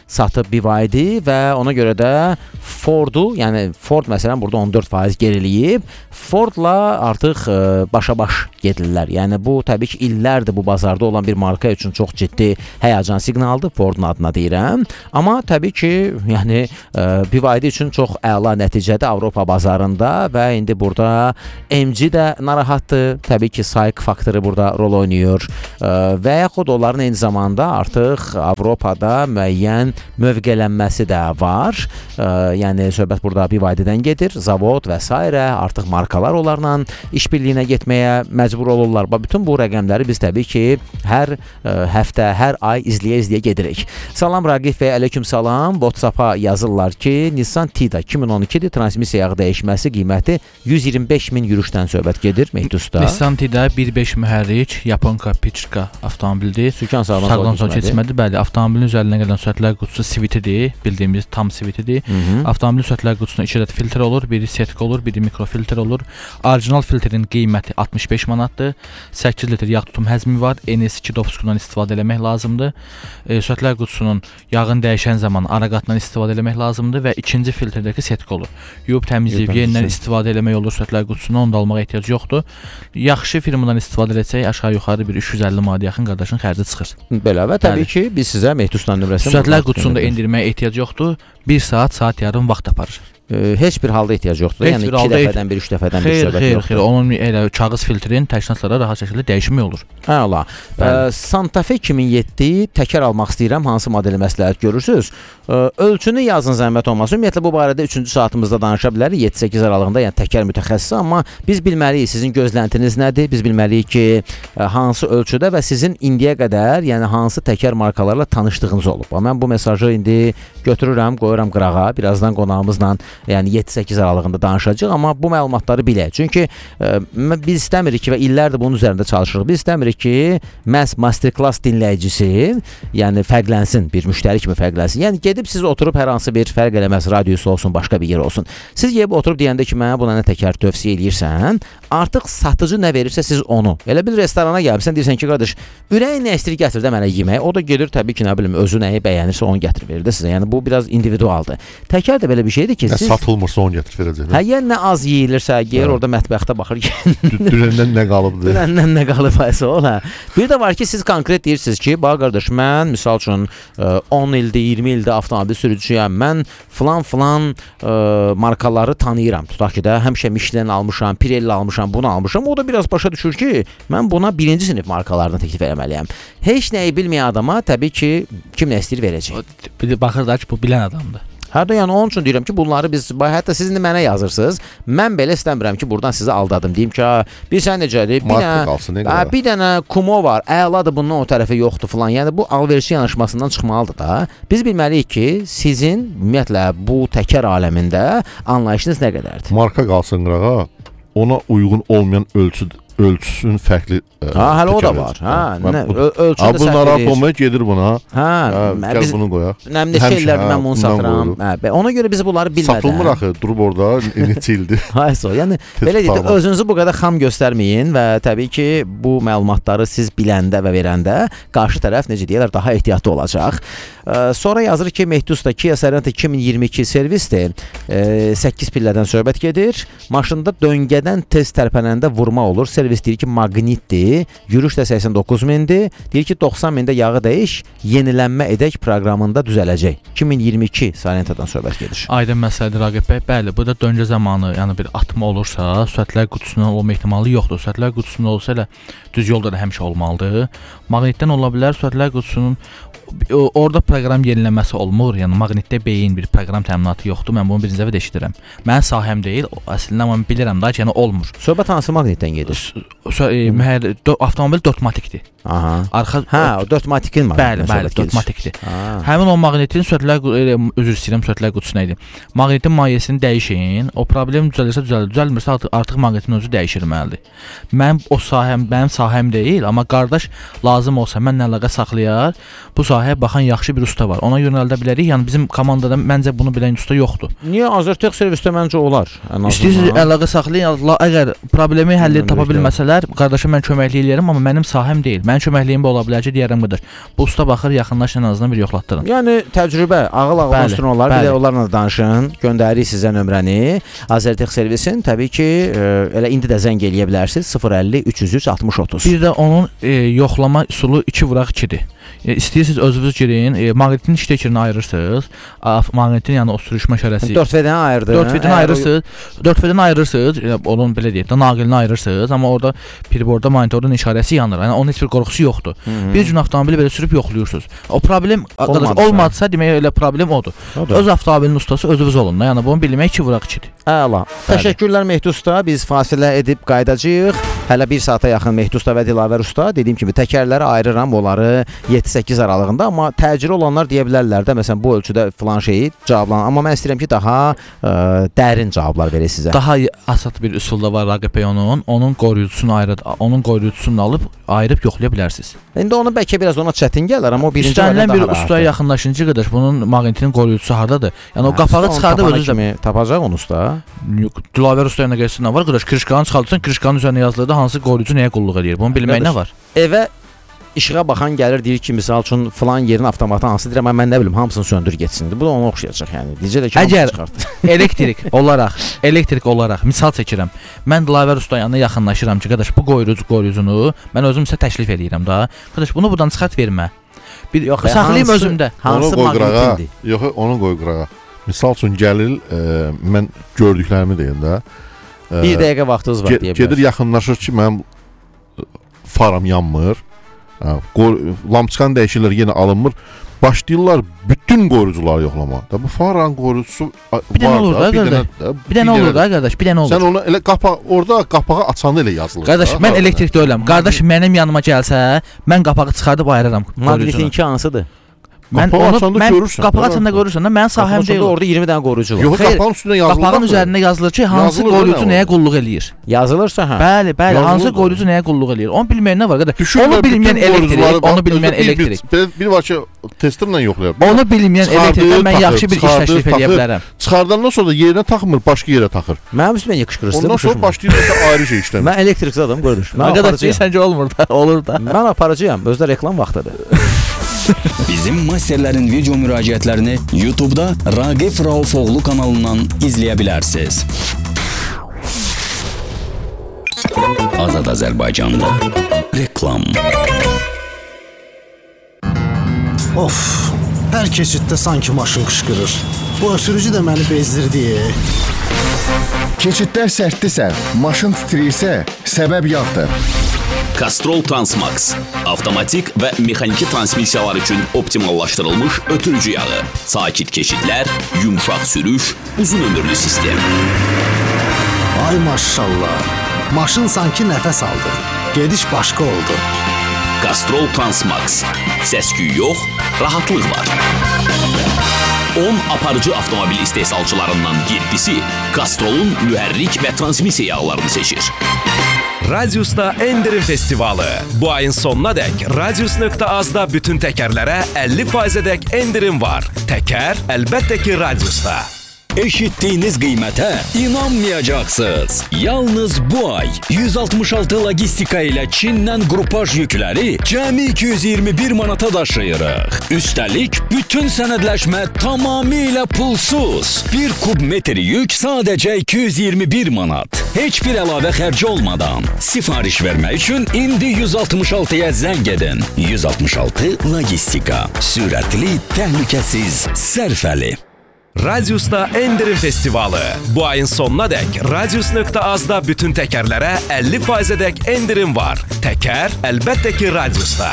Speaker 1: satıb B Y D və ona görə də Ford'u, yəni Ford məsələn burada on dörd faiz geriləyib. Ford'la artıq ə, başa-baş gedirlər. Yəni bu təbii ki, illərdir bu bazarda olan bir marka üçün çox ciddi həyəcan siqnalıdır, Ford'un adına deyirəm. Amma təbii ki, yəni ə, B Y D üçün çox əla nəticədir Avropa bazarında və indi burada M G də narahatdır. Təbii ki, sayıq faktoru burada rol oynayır. Ə, və yaxud onların eyni zamanda artıq Avropada müəyyən mövqelənməsi də var. Ə, yəni söhbət burada B Y D-dən gedir, zavod və s. artıq markalar onlarla işbirliyinə getməyə məcbur olurlar. Bütün bu rəqəmləri biz təbii ki, hər ə, həftə, hər ay izləyə-izləyə gedirik. Salam Raqif və aleyküm salam. WhatsApp-a yazırlar ki, Nissan Tiida iki min on ikidir, transmissiya yağı dəyişməsi qiyməti yüz iyirmi beş min yürüşdən söhbət gedir Mehdusda.
Speaker 2: Nissan Tiida bir beş mühərrik, Yaponka Pichka avtomobildir.
Speaker 1: Sükan sağdan
Speaker 2: sol keçmədi. Bəli, avtomobilin üzərinə gələn sürətlər qutusu Sivitidir, bildiyimiz tam Sivitidir. Avtomobilin sürətlər qutusunda iki ədəd filtr olur, biri setka olur, biri mikrofiltr olur. Orijinal filtrin qiyməti altmış beş manatdır. səkkiz litr yağ tutum həzmi var. N S iki dopuskundan istifadə eləmək lazımdır. E, sürətlər qutusunun yağın dəyişən zaman araqatdan istifadə eləmək lazımdır və ikinci filtrdəki setka olur. Yuyub təmizləyib yenidən istifadə eləmək olur sürətlər qutusunu, onu da almağa ehtiyac yoxdur. Yaxşı firmadan istifadə etsək aşağı-yuxarı bir üç yüz əlli manat yaxın qardaşın xərci çıxır.
Speaker 1: Belə və təbii ki, biz sizə Mehdusdan nömrəsini
Speaker 2: sürətlər qutusunda endirməyə ehtiyac yoxdur. bir saat, saat yarım vaxt aparır.
Speaker 1: Heç bir halda ehtiyac yoxdur.
Speaker 2: Heç
Speaker 1: yəni
Speaker 2: bir
Speaker 1: iki dəfədən bir, üç dəfədən bir söhbət
Speaker 2: xeyr,
Speaker 1: yoxdur.
Speaker 2: Xeyr, onun elə kağız filtrin təşkilatlara rahat şəkildə dəyişimi olur.
Speaker 1: Hə, Allah. Ə, Santa Fe iki min yeddi təkər almaq istəyirəm. Hansı modeli məsləhət görürsüz? Ə, ölçünü yazın zəhmət olmasın. Ümumiyyətlə bu barədə üçüncü saatımızda danışa bilərik. yeddi səkkiz aralığında, yəni təkər mütəxəssisi, amma biz bilməliyik sizin gözləntiniz nədir? Biz bilməliyik ki, ə, hansı ölçüdə və sizin indiyə qədər, yəni hansı təkər markalarla tanışdığınız olub. Mən bu mesajı indi götürürəm, qoyuram qırağa. Birazdan qonağımızla, yəni yeddi səkkiz aralığında danışacağıq, amma bu məlumatları bilək. Çünki ə, biz istəmirik ki və illərdir bunun üzərində çalışırıq. Biz istəmirik ki, məhz masterclass dinləyicisi, yəni fərqlənsin, bir müştəri kimi fərqlənsin. Yəni gedib siz oturub hər hansı bir fərq eləməz, radiosu olsun, başqa bir yer olsun. Siz gedib oturub deyəndə ki, mənə buna nə təkər tövsiyə eləyirsən, artıq satıcı nə verirsə siz onu. Elə bir restorana gəlibsən, deyirsən ki, qardaş, ürəyin nə istəyir gətir də mənə yemək. O da gedir təbii ki, nə bilim, özü nəyi bəyənirsə onu gətir verir də sizə. Yəni bu biraz individualdır. Təkər də belə bir şeydir ki, siz
Speaker 3: satılmırsa onu gətir verəcək.
Speaker 1: Hə, yəni nə az yeyilirsə, gedir orada mətbəxdə baxır ki,
Speaker 3: dünəndən nə qalıbdır.
Speaker 1: Dünəndən nə qalıb aysa o, hə. Bir də var ki, siz konkret deyirsiniz ki, bax qardaş, mən misal üçün on ildir, iyirmi ildir avtomobil sürücüyəm. Mən filan filan ə, markaları tanıyıram. Tutaq ki də həmişə Michelin almışam, Pirelli almışam, bunu almışam. O da biraz başa düşür ki, mən buna birinci sinif markalarını təklif etməliyəm. Heç nəyi bilməyən adama təbii ki, kim nə istəyir verəcək.
Speaker 2: Bir də baxır da ki, bu bilən adamdır.
Speaker 1: Hərdə yəni onun üçün deyirəm ki, bunları biz hətta siz indi mənə yazırsınız. Mən belə istəmirəm ki, buradan sizi aldadım. Deyim ki, bir sən necədir? Bir dənə, bir dənə Kumo var. Əladır, bundan o tərəfi yoxdur falan. Yəni bu alverçi yanaşmasından çıxmalıdır da. Biz bilməliyik ki, sizin ümumiyyətlə bu təkər aləmində anlayışınız nə qədərdir?
Speaker 3: Marka qalsın qırağa, ona uyğun olmayan ölçü ölçüsünün fərqli.
Speaker 1: Ha, hələ o da var. Ha, nə ölçüdə
Speaker 3: səhv. Bu narahat olmaya gedir buna.
Speaker 1: Hə,
Speaker 3: gəl bunu qoyaq.
Speaker 1: Nə neçə illərdir mən bunu satıram. Hə, ona görə biz bunları bilmədən.
Speaker 3: Satılmır axı, durub orada neçə ildir.
Speaker 1: Hayso, yəni belə deyək, özünüzü bu qədər xam göstərməyin və təbii ki, bu məlumatları siz biləndə və verəndə qarşı tərəf necə deyirlər, daha ehtiyatlı olacaq. Sonra yazır ki, Mehdusda Kia Sorento iki min iyirmi iki servisdir. səkkiz pillədən söhbət gedir. Maşında döngədən tez tərpənəndə vurma olur. Servis deyir ki, maqnitdir. Yürüş də səksən doqquz mindir. Deyir ki, doxsan mində yağı dəyiş, yenilənmə edək proqramında düzələcək. iki min iyirmi iki Sorentodan söhbət gedir.
Speaker 2: Aydın məsələdir Raqib bəy. Bəli, burada döngə zamanı, yəni bir atma olursa, sürətlər qutusundan olma ehtimalı yoxdur. Sürətlər qutusunda olsa elə düz yolda da həmişə olmalıdır. Maqnitdən ola bilər, sürətlər qutusunun orada proqram yenilənməsi olmur. Yəni maqnitdə beyin bir proqram təminatı yoxdur. Mən bunu birinci dəfə də eşidirəm. Mənim sahəm deyil, əslində amma bilirəm da ki, yəni olmur.
Speaker 1: Söhbət hansı maqnitdən gedir?
Speaker 2: Mühər avtomobil dörtmatikdir.
Speaker 1: Aha.
Speaker 2: Arxa
Speaker 1: hə, o dörtmatikin
Speaker 2: maqnitidir. Bəli, bəli, dörtmatikdir. Həmin o maqnitin sürətlər üzr istəyirəm, sürətlər qutusu nə idi? Maqnitin mahiyyəsini dəyişin. O problem düzəlirsə düzəlir, düzəlmirsə artıq, artıq maqnitin özü dəyişilməlidir. Mənim o sahəm, mənim sahəm deyil, amma qardaş lazım olsa mənlə əlaqə saxlayar. Bu sahəyə baxan yaxşı bir usta var. Ona yönəldə bilərik. Yəni bizim komandada məncə bunu bilən usta yoxdur.
Speaker 1: Niyə Azərtex servisdə məncə olar?
Speaker 2: İstəyirsiniz əlaqə saxlayın. Əgər problemi həll tapa bilməsələr, qardaşa mən köməklik eləyərəm, amma mənim sahəm deyil. Mən Mənim köməkliyim ola bilər ki, deyərəm qədər. Bu usta baxır, yaxınlaşın ən azından bir yoxlatdırın.
Speaker 1: Yəni təcrübə, ağıl-ağıl üstün olar. Bir də onlarla danışın, göndəririk sizə nömrəni. Azertex servisin təbii ki, e, elə indi də zəng eləyə bilərsiniz. sıfır əlli üç yüz üç altmış otuz.
Speaker 2: Bir də onun e, yoxlama üsulu iki vuraq ikidir. E, istəyirsiniz özünüz girin, e, maqnetin ştekerini ayırırsınız. Maqnetin yəni o sürüşmə şərəsi.
Speaker 1: dörd V-dən ayırdın.
Speaker 2: dörd V-dən ayırırsınız. dörd V-dən ayırırsınız. Yəni, onun belə deyək də naqilini ayırırsınız, amma orada priborda monitorun işarəsi yanır. Yəni onun heç bir qorxusu yoxdur. Hı -hı. Bir gün avtomobili belə sürüb yoxluyursunuz. O problem olmadısa, olmadısa demək elə problem odur. odur. Öz avtomobilin ustası özünüz olun. Yəni bunu bilmək ki, vuraq ikidir.
Speaker 1: Əla. Təşəkkürlər Mehdi usta. Biz fasilə edib qayıdacağıq. Hələ bir saata yaxın Mehdi usta və Dilavər usta. Dediyim kimi təkərləri ayırıram, onları yeddi səkkiz aralığında, amma təcili olanlar deyə bilərlər də, məsələn bu ölçüdə filan şeyi cavablan. Amma mən istəyirəm ki, daha ə, dərin cavablar verək sizə.
Speaker 2: Daha asat bir üsulda var Raqib bəy onun. Onun qoruyucusunu ayırıb, onun qoruyucusunu alıb ayırıb yoxlaya bilərsiniz.
Speaker 1: İndi onu bəlkə biraz ona çətin gələr, amma o birinci
Speaker 2: İstənilən bir ustaya yaxınlaşınca qədər bunun maqnetinin qoruyucusu hardadır? Yəni o qapağı çıxardıb özü
Speaker 1: tapacaq onu usta.
Speaker 2: Yox, Dilavər usta ilə gəlsin nə var? Qardaş, krişkanı çıxardırsan, krişkanın üzərində yazılır da hansı qoruyucu nəyə qulluq edir? Bunu bilmək nə var?
Speaker 1: Evə işığa baxan gəlir, deyir ki, misal üçün filan yerin avtomatı hansı deyirəm, mən nə bilim, hamısını söndür getsin. Bu da ona oxşayacaq yəni. Deyəcək də ki,
Speaker 2: əgər elektrik olaraq, elektrik olaraq misal çəkirəm. Mən Dilavər usta yanına yaxınlaşıram ki, qardaş, bu qoruyucu qoruyucunu mən özüm sizə təklif eləyirəm da. Qardaş, bunu buradan çıxart vermə. Bir yox, saxlayım özümdə.
Speaker 3: Hansı maqnetindir? Yox, onu qoy qırağa. Misal üçün gəlir, e, mən gördüklərimi deyim də.
Speaker 1: E, bir dəqiqə vaxtınız var deyə bilər.
Speaker 3: Gedir yaxınlaşır ki, mənim faram yanmır. Lampçıqan dəyişirlər, yenə alınmır. Başlayırlar bütün qoruyucuları yoxlamağa. Da bu faranın qoruyucusu
Speaker 2: bir dənə olur da, qardaş. Bir dənə olur da, qardaş, bir dənə olur.
Speaker 3: Sən onu elə qapaq, orada qapağı açanda elə yazılır.
Speaker 2: Qardaş, mən elektrikdə öləm. Qardaş, mənim yanıma gəlsə, mən qapağı çıxardıb ayırıram qoruyucunu.
Speaker 1: Maqnetinki hansıdır?
Speaker 2: Mən onu mən qapağı açanda görürsən də, mənim sahəm deyil.
Speaker 1: Orada iyirmi dənə qoruyucu var.
Speaker 3: Yox, qapağın üstündə yazılır.
Speaker 2: Qapağın üzərində yazılır ki, hansı qoruyucu nəyə qulluq eləyir.
Speaker 1: Yazılırsa hə.
Speaker 2: Bəli, bəli, hansı qoruyucu nəyə qulluq eləyir. Onu bilməyən nə var qardaş? Onu bilməyən elektrik, onu bilməyən elektrik.
Speaker 3: Bir var ki, testerlə yoxlayır.
Speaker 2: Onu bilməyən elektrikdən mən yaxşı bir iş təklif edə bilərəm.
Speaker 3: Çıxardandan sonra yerinə taxmır, başqa yerə taxır.
Speaker 1: Mənim üstümə niyə qışqırırsınız?
Speaker 3: Ondan sonra başlayır ayrı şey işləmir.
Speaker 1: Mən elektrikçi adamım, qardaş.
Speaker 2: Mən qardaş, səncə olmur da, olur da.
Speaker 1: Mən aparıcıyam, özdə reklam vaxtıdır.
Speaker 4: Bizim masterlərin video müraciətlərini YouTube-da Raqif Raufoğlu kanalından izləyə bilərsiniz. Azad Azərbaycanda reklam.
Speaker 8: Of, hər keçiddə sanki maşın qışqırır. Bu ötürücü də məni bezdirdi.
Speaker 9: Keçidlər sərtdirsə, maşın titrəyirsə, səbəb yağdır.
Speaker 10: Castrol Transmax. Avtomatik və mexaniki transmissiyalar üçün optimallaşdırılmış ötürücü yağı. Sakit keçidlər, yumşaq sürüş, uzun ömürlü sistem.
Speaker 8: Ay maşallah. Maşın sanki nəfəs aldı. Gediş başqa oldu.
Speaker 10: Castrol Transmax. Səs-küy yox, rahatlıq var. on aparıcı avtomobil istehsalçılarından yeddisi Castrol'un mühərrik və transmissiya yağlarını seçir.
Speaker 7: Radiusda Endirim festivalı. Bu ayın sonuna dək Radius nöqtə azda bütün təkərlərə əlli faizədək endirim var. Təkər əlbəttə ki Radiusda.
Speaker 4: Eşitdiyiniz qiymətə inanmayacaqsınız. Yalnız bu ay yüz altmış altı logistika ilə Çindən qrupaj yükləri cəmi iki yüz iyirmi bir manata daşıyırıq. Üstəlik, bütün sənədləşmə tamamilə pulsuz. Bir kub metr yük sadəcə iki yüz iyirmi bir manat. Heç bir əlavə xərci olmadan. Sifariş vermək üçün indi yüz altmış altıya zəng edin. yüz altmış altı logistika. Sürətli, təhlükəsiz, sərfəli.
Speaker 7: Radiusda Endirim festivalı. Bu ayın sonuna dək Radius nöqtə azda bütün təkərlərə əlli faizədək endirim var. Təkər əlbəttə ki Radiusda.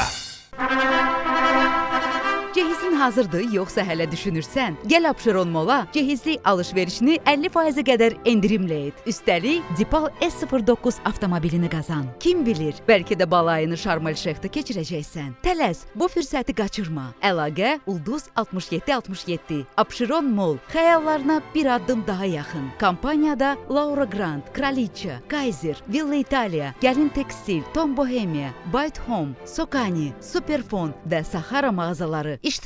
Speaker 17: Cehizin hazırdır, yoxsa hələ düşünürsən? Gəl Abşeron Mola, cehizli alış-verişini əlli faizə qədər endirimlə et. Üstəlik, Dipal S sıfır doqquz avtomobilini qazan. Kim bilir, bəlkə də balayını Şarm El-Şeyxdə keçirəcəksən. Tələs, bu fürsəti qaçırma. Əlaqə Ulduz altmış yeddi altmış yeddi. Abşeron Mol, xəyallarına bir addım daha yaxın. Kampaniyada Laura Grand, Kraliça, Kaiser, Villa Italia, Gəlin Tekstil, Tom Bohemia, Byte Home, Sokani, Superfon və Sahara mağazaları iştirak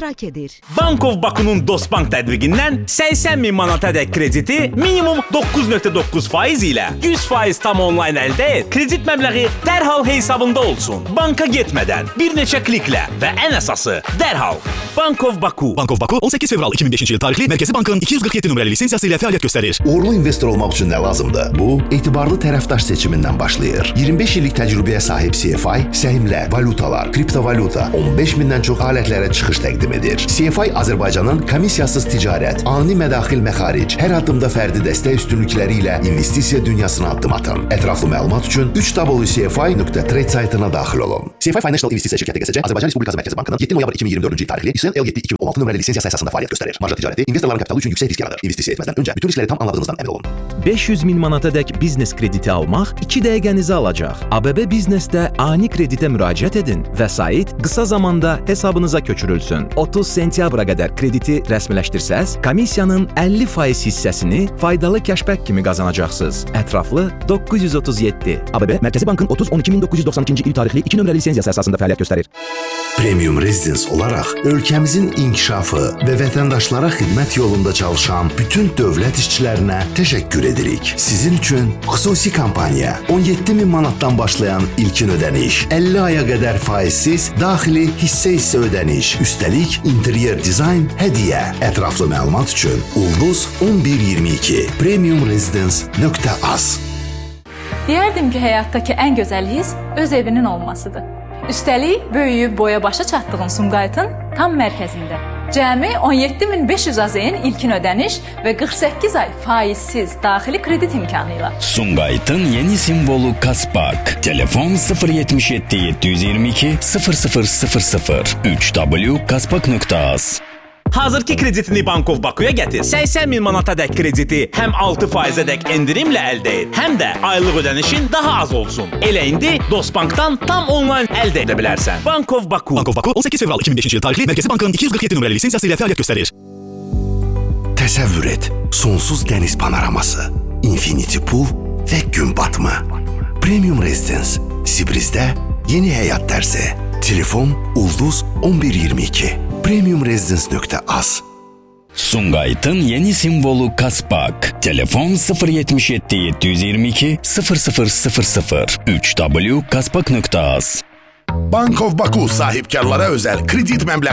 Speaker 17: iştirak edir.
Speaker 5: Bankov Bakunun Dostbank tətbiqindən səksən min manatadək krediti minimum doqquz nöqtə doqquz faiz ilə yüz faiz tam onlayn əldə et. Kredit məbləği dərhal hesabında olsun. Banka getmədən, bir neçə kliklə və ən əsası dərhal. Bankov Baku.
Speaker 18: Bankov Baku on səkkiz fevral iki min beşinci il tarixli Mərkəzi Bankın iki yüz qırx yeddi nömrəli lisensiyası ilə fəaliyyət göstərir.
Speaker 19: Uğurlu investor olmaq üçün nə lazımdır? Bu, etibarlı tərəfdaş seçimindən başlayır. iyirmi beş illik təcrübəyə sahib C F I, səhmlər, valutalar, kriptovalyuta, on beş mindən çox alətlərə çıxış təqdim edir. C F I Azərbaycanın komissiyasız ticarət, ani mədaxil məxaric, hər addımda fərdi dəstək üstünlükləri ilə investisiya dünyasına addım atın. Ətraflı məlumat üçün üç w c f i nöqtə trade saytına daxil olun. C F I Financial İnvestisiya şirkəti G S C Azərbaycan Respublikası Mərkəzi Bankının yeddi noyabr iki min iyirmi dördüncü il tarixli İSN L yeddi iki min on altı nömrəli lisensiyası əsasında fəaliyyət göstərir. Marja ticarəti investorların kapitalı üçün yüksək risk yaradır. İnvestisiya etməzdən öncə bütün riskləri tam anladığınızdan əmin olun.
Speaker 11: beş yüz min manatadək biznes krediti almaq iki dəqiqənizi alacaq. A B B Biznesdə ani kreditə müraciət edin. Vəsait qısa zamanda hesabınıza köçürülsün. otuz sentyabra qədər krediti rəsmiləşdirsəz, komissiyanın əlli faiz hissəsini faydalı kəşbək kimi qazanacaqsınız. Ətraflı doqquz yüz otuz yeddi. A B B Mərkəzi Bankın otuz on iki min doqquz yüz doxsan ikinci il tarixli iki nömrəli lisensiyası əsasında fəaliyyət göstərir.
Speaker 19: Premium Residence olaraq ölkəmizin inkişafı və vətəndaşlara xidmət yolunda çalışan bütün dövlət işçilərinə təşəkkür edirik. Sizin üçün xüsusi kampaniya on yeddi min manatdan başlayan ilkin ödəniş, əlli aya qədər faizsiz daxili hissə-hissə ödəniş, üstəlik interyer dizayn hədiyyə. Ətraflı məlumat üçün Ulduz on bir iyirmi iki premium residence nöqtə az.
Speaker 20: Deyərdim ki, həyatdakı ən gözəl his öz evinin olmasıdır. Üstəlik, böyüyüb boya başa çatdığın Sumqayıtın tam mərkəzində. Cəmi on yeddi min beş yüz AZN ilkin ödəniş və qırx səkkiz ay faizsiz daxili kredit imkanı ilə.
Speaker 4: Sumqayıtın yeni simvolu Kaspark. Telefon sıfır yetmiş yeddi yeddi yüz iyirmi iki sıfır sıfır sıfır sıfır üç w kaspark nöqtə az.
Speaker 5: Hazırki kreditini Bankov Bakuya gətir. səksən min manatadək krediti həm altı faizədək endirimlə əldə et, həm də aylıq ödənişin daha az olsun. Elə indi Dostbankdan tam onlayn əldə edə bilərsən. Bankov Baku.
Speaker 18: Bankov Baku on səkkiz fevral iki min beşinci il tarixli Mərkəzi Bankın iki yüz qırx yeddi nömrəli lisensiyası ilə fəaliyyət göstərir.
Speaker 19: Təsəvvür et, sonsuz dəniz panoraması, infinity pool və gün batımı. Premium Residence, Sibrizdə yeni həyat dərsi. Telefon Ulduz on bir iyirmi iki. premium residence nöqtə az.
Speaker 4: Sumqayıtın yeni simvolu Kaspark. Telefon sıfır yetmiş yeddi yeddi yüz iyirmi iki sıfır sıfır sıfır sıfır üç w kaspark nöqtə az.
Speaker 21: Bankov Baku sahibkarlara özel kredi məbləğ